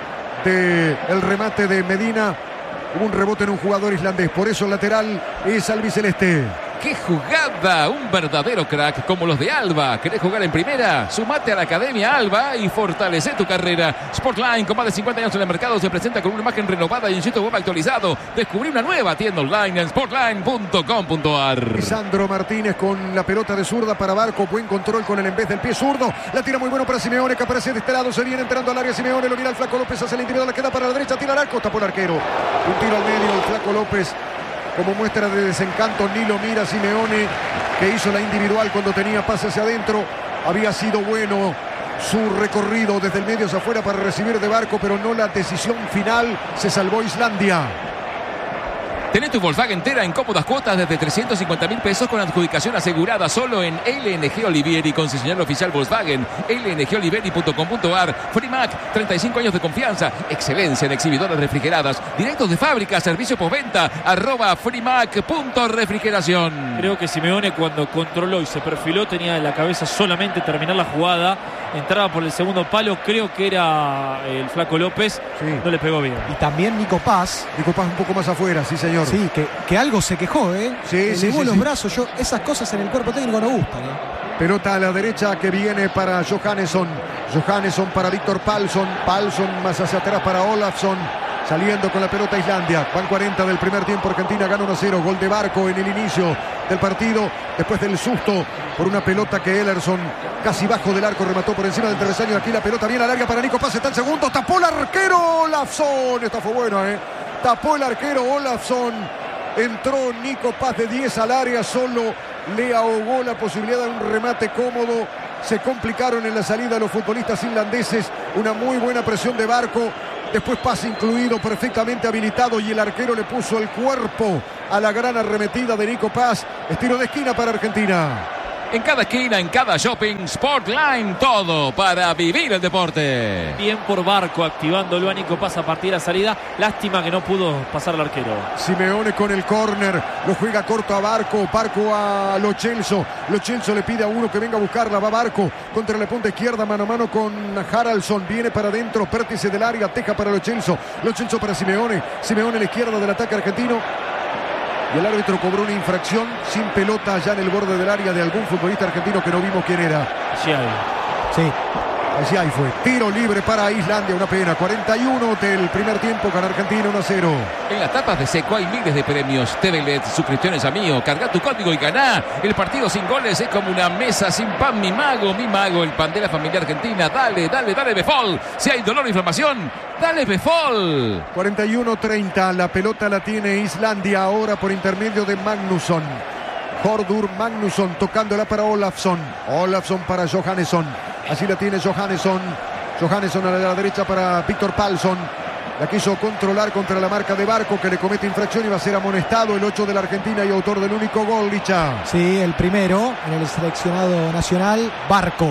del remate de Medina. Hubo un rebote en un jugador islandés. Por eso el lateral es albiceleste. ¡Qué jugada! Un verdadero crack como los de Alba. ¿Querés jugar en primera? Sumate a la Academia Alba y fortalece tu carrera. Sportline, con más de 50 años en el mercado, se presenta con una imagen renovada y un sitio web actualizado. Descubrí una nueva tienda online en sportline.com.ar. Lisandro Martínez con la pelota de zurda para Barco. Buen control con el en vez del pie zurdo. La tira muy bueno para Simeone, que aparece de este lado. Se viene entrando al área Simeone. Lo mira el Flaco López hacia el individual. La queda para la derecha. Tira al arco. Tapó el arquero. Un tiro al medio. El Flaco López, como muestra de desencanto, ni lo mira Simeone, que hizo la individual cuando tenía pase hacia adentro. Había sido bueno su recorrido desde el medio hacia afuera para recibir de Barco, pero no la decisión final. Se salvó Islandia. Tenés tu Volkswagen Tera en cómodas cuotas desde 350.000 pesos con adjudicación asegurada solo en LNG Olivieri, concesionario oficial Volkswagen, lngolivieri.com.ar. Frimac, 35 años de confianza, excelencia en exhibidores refrigeradas, directos de fábrica, servicio postventa, @frimac.refrigeración. Creo que Simeone, cuando controló y se perfiló, tenía en la cabeza solamente terminar la jugada. Entraba por el segundo palo, creo que era el Flaco López, Sí. no le pegó bien. Y también Nico Paz. Nico Paz un poco más afuera, sí señor. Sí, que algo se quejó, ¿eh? Sí, Elevó sí, los sí. brazos. Esas cosas en el cuerpo técnico no gustan, ¿eh? Pelota a la derecha que viene para Johannesson. Johannesson para Víctor Palsson. Palsson más hacia atrás para Olafsson. Saliendo con la pelota Islandia. Van 40 del primer tiempo. Argentina gana 1-0. Gol de Barco en el inicio del partido. Después del susto por una pelota que Ellerson casi bajo del arco remató por encima del travesaño. Aquí la pelota viene al área para Nico Paz. Está el segundo. Tapó el arquero Olafsson. Esta fue buena, ¿eh? Tapó el arquero Olafsson. Entró Nico Paz de 10 al área. Solo le ahogó la posibilidad de un remate cómodo. Se complicaron en la salida los futbolistas finlandeses. Una muy buena presión de Barco. Después pase incluido, perfectamente habilitado, y el arquero le puso el cuerpo a la gran arremetida de Nico Paz. Estilo de esquina para Argentina. En cada esquina, en cada shopping, Sportline, todo para vivir el deporte. Bien por Barco, activándolo a Nico Paz a partir de la salida. Lástima que no pudo pasar al arquero. Simeone con el córner, lo juega corto a Barco, Barco a Lo Celso. Lo Celso le pide a uno que venga a buscarla, va Barco contra la punta izquierda, mano a mano con Haraldsson, viene para adentro, vértice del área, teja para Lo Celso para Simeone, Simeone a la izquierda del ataque argentino. Y el árbitro cobró una infracción sin pelota allá en el borde del área de algún futbolista argentino que no vimos quién era. Sí, Sí. Allí ahí fue. Tiro libre para Islandia, una pena. 41 del primer tiempo, gana Argentina 1-0. En las tapas de Seco hay miles de premios. TV LED, suscripciones a Mío. Carga tu código y ganá. El partido sin goles es como una mesa sin pan. Mi mago, el pan de la familia argentina. Dale, Befol. Si hay dolor o inflamación, dale Befol. 41-30, la pelota la tiene Islandia ahora por intermedio de Magnusson. Hordur Magnusson tocándola para Olafsson. Olafsson para Johannesson. Así la tiene Johannesson. Johannesson a la derecha para Víctor Palsson. La quiso controlar contra la marca de Barco, que le comete infracción y va a ser amonestado, el 8 de la Argentina y autor del único gol, Licha. Sí, el primero en el seleccionado nacional, Barco.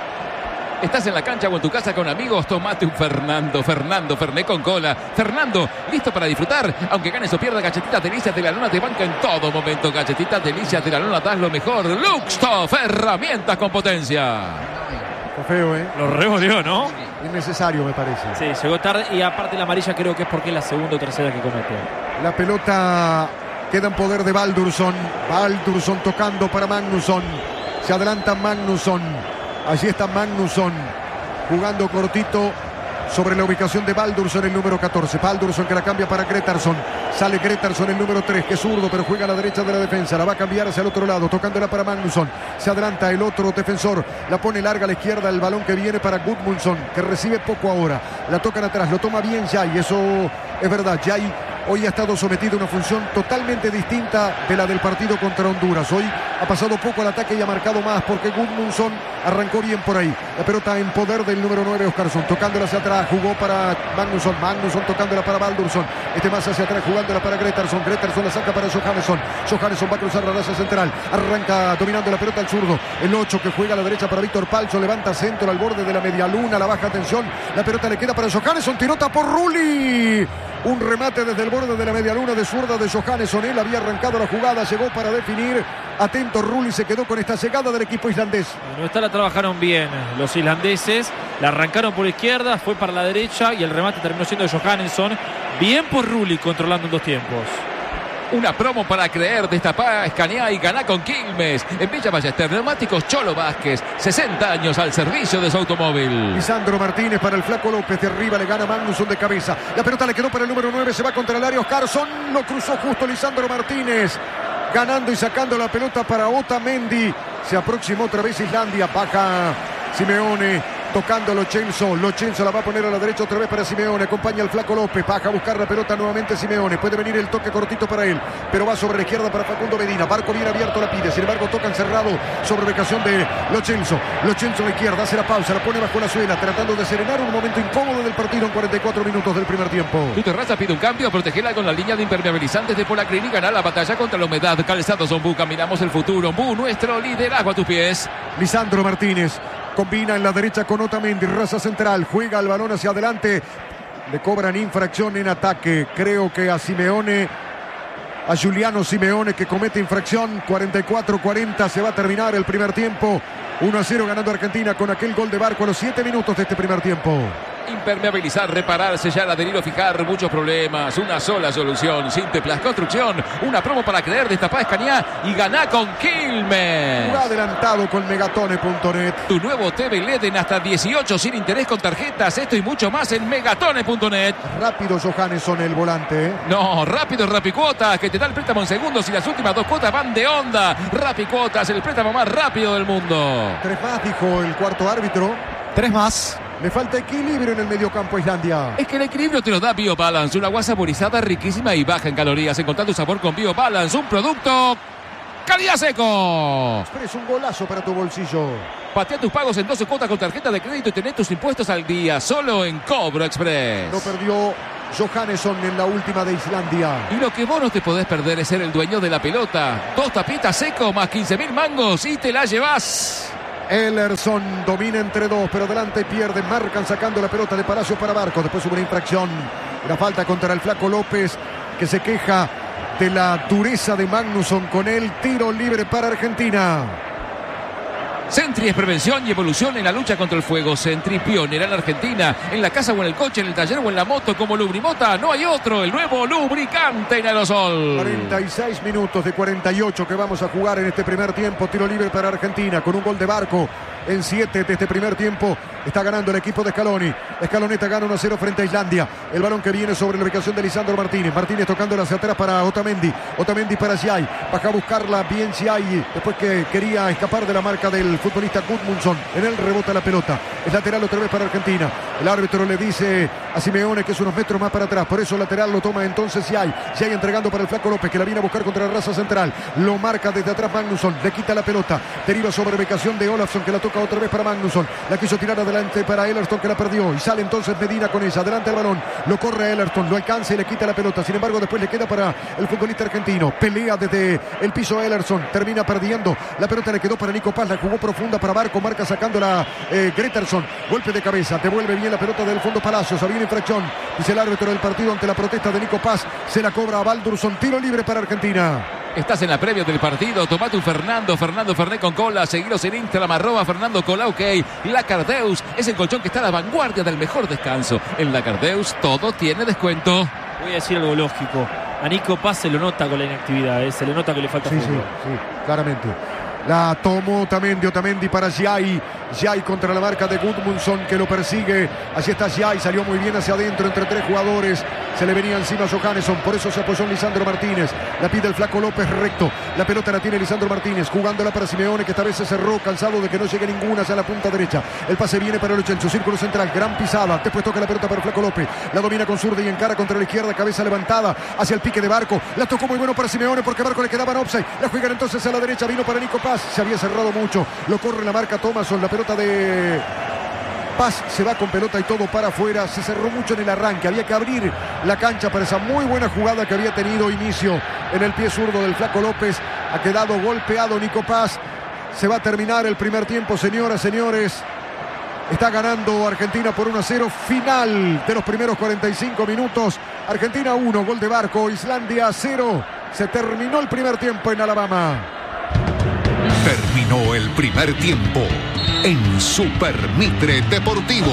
Estás en la cancha o en tu casa con amigos, tomate un Fernando Fernet con cola. Fernando, listo para disfrutar. Aunque ganes o pierdas, Galletitas Delicias de la Luna te banca en todo momento. Galletitas Delicias de la Luna, das lo mejor. Luxtoff, herramientas con potencia. Está feo, ¿eh? Lo revolvió, ¿no? Innecesario, me parece. Sí, llegó tarde y aparte la amarilla creo que es porque es la segunda o tercera que comete. La pelota queda en poder de Baldursson. Baldursson tocando para Magnusson. Se adelanta Magnusson. Allí está Magnusson jugando cortito sobre la ubicación de Baldursson, el número 14. Baldursson que la cambia para Gretarsson. Sale Gretarsson, el número 3, que es zurdo, pero juega a la derecha de la defensa. La va a cambiar hacia el otro lado, tocándola para Magnusson. Se adelanta el otro defensor. La pone larga a la izquierda, el balón que viene para Gudmundsson, que recibe poco ahora. La tocan atrás, lo toma bien Jay. Eso es verdad. Jay hoy ha estado sometido a una función totalmente distinta de la del partido contra Honduras. Hoy ha pasado poco al ataque y ha marcado más porque Gudmundsson arrancó bien por ahí. La pelota en poder del número 9, Oscarsson, tocándola hacia atrás, jugó para Magnusson. Magnusson tocándola para Baldursson. Este más hacia atrás, jugándola para Gretarsson. Gretarsson la saca para Johannesson. Johannesson va a cruzar la raya central. Arranca dominando la pelota al zurdo. El 8 que juega a la derecha para Víctor Palsson. Levanta centro al borde de la media luna. La baja tensión. La pelota le queda para Johannesson. Tirota por Rulli. Un remate desde el borde de la media luna de zurda de Johannesson. Él había arrancado la jugada, llegó para definir. Atento Rulli, se quedó con esta llegada del equipo islandés. Bueno, esta la trabajaron bien los islandeses. La arrancaron por izquierda, fue para la derecha y el remate terminó siendo de Johannesson. Bien por Rulli controlando en dos tiempos. Una promo para creer, destapá, escaneá y ganá con Quilmes. En Villa Ballester, neumáticos Cholo Vázquez. 60 años al servicio de su automóvil. Lisandro Martínez para el Flaco López. De arriba le gana Magnusson de cabeza. La pelota le quedó para el número 9. Se va contra el área. Oscarsson lo cruzó justo Lisandro Martínez. Ganando y sacando la pelota para Otamendi. Se aproximó otra vez Islandia. Baja Simeone. Tocando Lo Celso la va a poner a la derecha otra vez para Simeone. Acompaña al Flaco López. Baja a buscar la pelota nuevamente Simeone. Puede venir el toque cortito para él, pero va sobre la izquierda para Facundo Medina. Barco bien abierto la pide. Sin embargo, tocan cerrado sobre ubicación de Lo Celso a la izquierda. Hace la pausa. La pone bajo la suela. Tratando de serenar un momento incómodo del partido en 44 minutos del primer tiempo. Tu Terraza pide un cambio. Protegela con la línea de impermeabilizantes de Polacrin y ganar la batalla contra la humedad. Calzados Ombú. Caminamos el futuro. Ombú, nuestro liderazgo a tus pies. Lisandro Martínez combina en la derecha con Otamendi, raza central, juega el balón hacia adelante, le cobran infracción en ataque, creo que a Simeone, a Giuliano Simeone, que comete infracción. 44-40, se va a terminar el primer tiempo, 1-0 ganando Argentina con aquel gol de Barco a los 7 minutos de este primer tiempo. Impermeabilizar, reparar, sellar, adherir o fijar, muchos problemas, una sola solución. Sinteplas Construcción, una promo para creer, destapá, escaneá y ganá con Quilmes. Va adelantado con Megatone.net. Tu nuevo TV LED en hasta 18 sin interés con tarjetas. Esto y mucho más en Megatone.net. Rápido Johannesson, el volante. No, rápido Rapicuotas, que te da el préstamo en segundos y las últimas 2 cuotas van de onda. Rapicuotas, el préstamo más rápido del mundo. 3 más, dijo el cuarto árbitro. 3 más. Le falta equilibrio en el mediocampo a Islandia. Es que el equilibrio te lo da BioBalance, una agua saborizada, riquísima y baja en calorías. Encontrá tu sabor con BioBalance, un producto calidad seco. Es un golazo para tu bolsillo. Patea tus pagos en 12 cuotas con tarjeta de crédito y tenés tus impuestos al día, solo en Cobro Express. No perdió Johannesson en la última de Islandia. Y lo que vos no te podés perder es ser el dueño de la pelota. 2 tapitas seco más 15.000 mangos y te la llevás. Ellerson domina entre 2, pero adelante pierde. Marcan sacando la pelota de Palacios para Barco. Después hubo una infracción. La falta contra el Flaco López, que se queja de la dureza de Magnusson con el tiro libre para Argentina. Sentry es prevención y evolución en la lucha contra el fuego. Sentry, pionera en la Argentina, en la casa o en el coche, en el taller o en la moto, como Lubrimota. No hay otro, el nuevo lubricante en aerosol. 46 minutos de 48 que vamos a jugar en este primer tiempo. Tiro libre para Argentina con un gol de Barco en 7 de este primer tiempo. Está ganando el equipo de Scaloni. Scaloneta gana 1-0 frente a Islandia. El balón que viene sobre la ubicación de Lisandro Martínez. Martínez tocándola hacia atrás para Otamendi. Otamendi para Giai. Baja a buscarla bien Giai. Después que quería escapar de la marca del futbolista Gudmundsson. En él rebota la pelota. Es lateral otra vez para Argentina. El árbitro le dice a Simeone que es unos metros más para atrás. Por eso lateral lo toma entonces Giai. Giai entregando para el Flaco López, que la viene a buscar contra la raza central. Lo marca desde atrás Magnusson. Le quita la pelota. Deriva sobre ubicación de Olafsson, que la toca otra vez para Magnusson. La quiso tirar adelante para Ellerton, que la perdió. Y sale entonces Medina con ella. Adelante el balón. Lo corre a Ellerton. Lo alcanza y le quita la pelota. Sin embargo, después le queda para el futbolista argentino. Pelea desde el piso a Ellerton. Termina perdiendo. La pelota le quedó para Nico Paz. La jugó profunda para Barco. Marca sacándola Gretersson. Golpe de cabeza. Devuelve bien la pelota del fondo Palacios. Había una infracción. Dice el árbitro del partido ante la protesta de Nico Paz. Se la cobra a Baldursson. Tiro libre para Argentina. Estás en la previa del partido. Tomate un Fernando Fernet con cola. Seguiros en Instagram, @Fernando Cola, ok. La Cardeus es el colchón que está a la vanguardia del mejor descanso. En la Cardeus todo tiene descuento. Voy a decir algo lógico. A Nico Paz se lo nota con la inactividad, se le nota que le falta fútbol. Sí, claramente. La tomó Otamendi para Giai. Giai contra la marca de Gudmundsson, que lo persigue. Así está Giai, salió muy bien hacia adentro entre 3 jugadores. Se le venía encima a Johannesson, por eso se apoyó en Lisandro Martínez. La pide el Flaco López recto. La pelota la tiene Lisandro Martínez, jugándola para Simeone, que esta vez se cerró, cansado de que no llegue ninguna hacia la punta derecha. El pase viene para Lo Celso, círculo central, gran pisada. Después toca la pelota para el Flaco López. La domina con zurda y encara contra la izquierda, cabeza levantada hacia el pique de Barco. La tocó muy bueno para Simeone porque a Barco le quedaban offside. La juegan entonces a la derecha, vino para Nico Paz. Se había cerrado mucho. Lo corre la marca Thomasson. La pelota de Paz se va con pelota y todo para afuera. Se cerró mucho en el arranque. Había que abrir la cancha para esa muy buena jugada que había tenido inicio en el pie zurdo del Flaco López. Ha quedado golpeado Nico Paz. Se va a terminar el primer tiempo, señoras, señores. Está ganando Argentina por 1-0. Final de los primeros 45 minutos. Argentina 1, gol de Barco. Islandia 0. Se terminó el primer tiempo en Alabama. Terminó el primer tiempo en Super Mitre Deportivo.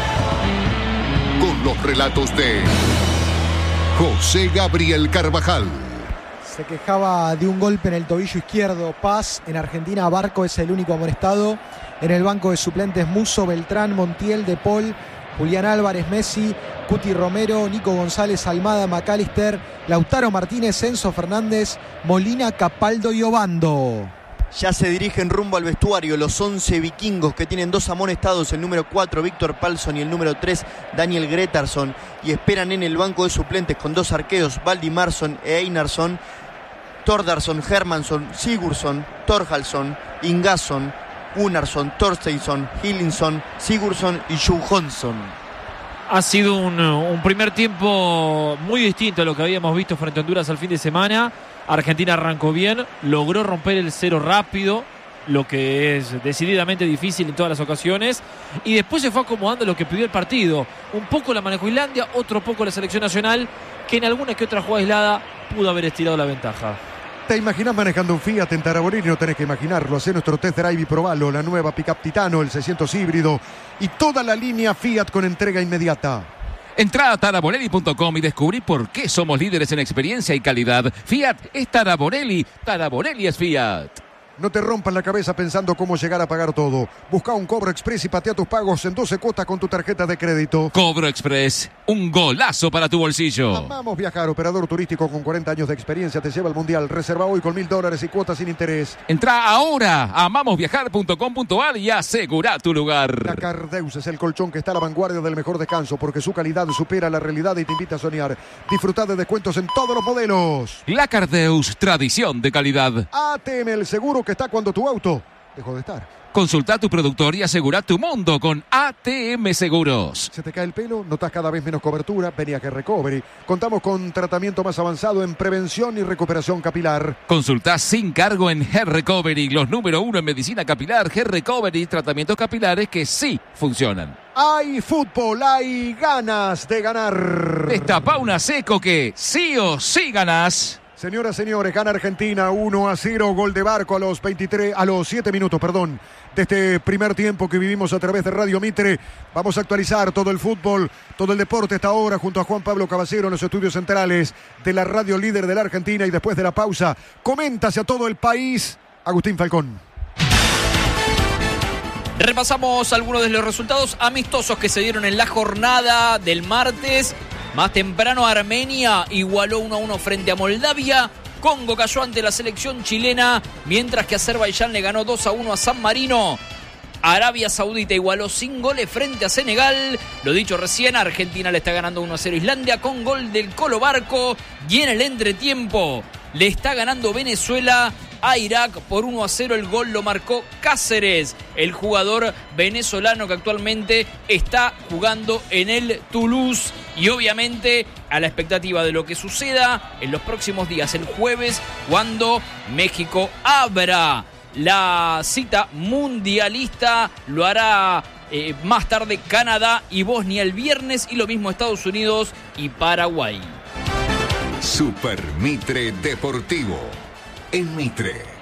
Con los relatos de José Gabriel Carvajal. Se quejaba de un golpe en el tobillo izquierdo Paz. En Argentina Barco es el único amonestado. En el banco de suplentes Musso, Beltrán, Montiel, De Paul, Julián Álvarez, Messi, Cuti Romero, Nico González, Almada, McAllister, Lautaro Martínez, Enzo Fernández, Molina, Capaldo y Obando. Ya se dirigen rumbo al vestuario los 11 vikingos, que tienen 2 amonestados, el número 4 Víctor Palsson y el número 3 Daniel Gretarsson, y esperan en el banco de suplentes con 2 arqueros, Valdimarsson e Einarsson, Thordarson, Hermansson, Sigurdsson, Thorhallsson, Ingasson, Gunnarsson, Thorsteinsson, Hillingsson, Sigurdsson y Johansson. Ha sido un primer tiempo muy distinto a lo que habíamos visto frente a Honduras al fin de semana. Argentina arrancó bien, logró romper el 0 rápido, lo que es decididamente difícil en todas las ocasiones, y después se fue acomodando lo que pidió el partido. Un poco la manejó Islandia, otro poco la selección nacional, que en alguna que otra jugada aislada pudo haber estirado la ventaja. ¿Te imaginas manejando un Fiat en Taraborelli? No tenés que imaginarlo. Hacé nuestro test drive y probalo. La nueva Pickup Titano, el 600 híbrido y toda la línea Fiat con entrega inmediata. Entrá a taraborelli.com y descubrí por qué somos líderes en experiencia y calidad. Fiat es Taraborelli, Taraborelli es Fiat. No te rompas la cabeza pensando cómo llegar a pagar todo. Busca un Cobro Express y patea tus pagos en 12 cuotas con tu tarjeta de crédito. Cobro Express, un golazo para tu bolsillo. Amamos viajar. Operador turístico con 40 años de experiencia te lleva al Mundial. Reserva hoy con $1.000 y cuotas sin interés. Entrá ahora a amamosviajar.com.ar y asegura tu lugar. La Cardeus es el colchón que está a la vanguardia del mejor descanso porque su calidad supera la realidad y te invita a soñar. Disfruta de descuentos en todos los modelos. La Cardeus, tradición de calidad. ATM, el seguro que está cuando tu auto dejó de estar. Consulta a tu productor y asegura tu mundo con ATM Seguros. ¿Se te cae el pelo? ¿Notas cada vez menos cobertura? Vení a Hair Recovery. Contamos con tratamiento más avanzado en prevención y recuperación capilar. Consulta sin cargo en Hair Recovery, los número 1 en medicina capilar. Hair Recovery, tratamientos capilares que sí funcionan. Hay fútbol, hay ganas de ganar. Destapa una Seco que sí o sí ganás. Señoras, señores, gana Argentina 1-0, gol de Barco a los 7 minutos, de este primer tiempo que vivimos a través de Radio Mitre. Vamos a actualizar todo el fútbol, todo el deporte esta hora junto a Juan Pablo Caballero en los estudios centrales de la radio líder de la Argentina, y después de la pausa comenta hacia todo el país Agustín Falcón. Repasamos algunos de los resultados amistosos que se dieron en la jornada del martes. Más temprano Armenia igualó 1-1 frente a Moldavia. Congo cayó ante la selección chilena, mientras que Azerbaiyán le ganó 2-1 a San Marino. Arabia Saudita igualó sin goles frente a Senegal. Lo dicho recién, Argentina le está ganando 1-0 a Islandia con gol del Colo Barco. Y en el entretiempo le está ganando Venezuela a Irak por 1-0. El gol lo marcó Cáceres, el jugador venezolano que actualmente está jugando en el Toulouse. Y obviamente a la expectativa de lo que suceda en los próximos días, el jueves, cuando México abra la cita mundialista. Lo hará más tarde Canadá y Bosnia el viernes, y lo mismo Estados Unidos y Paraguay. Super Mitre Deportivo en Mitre.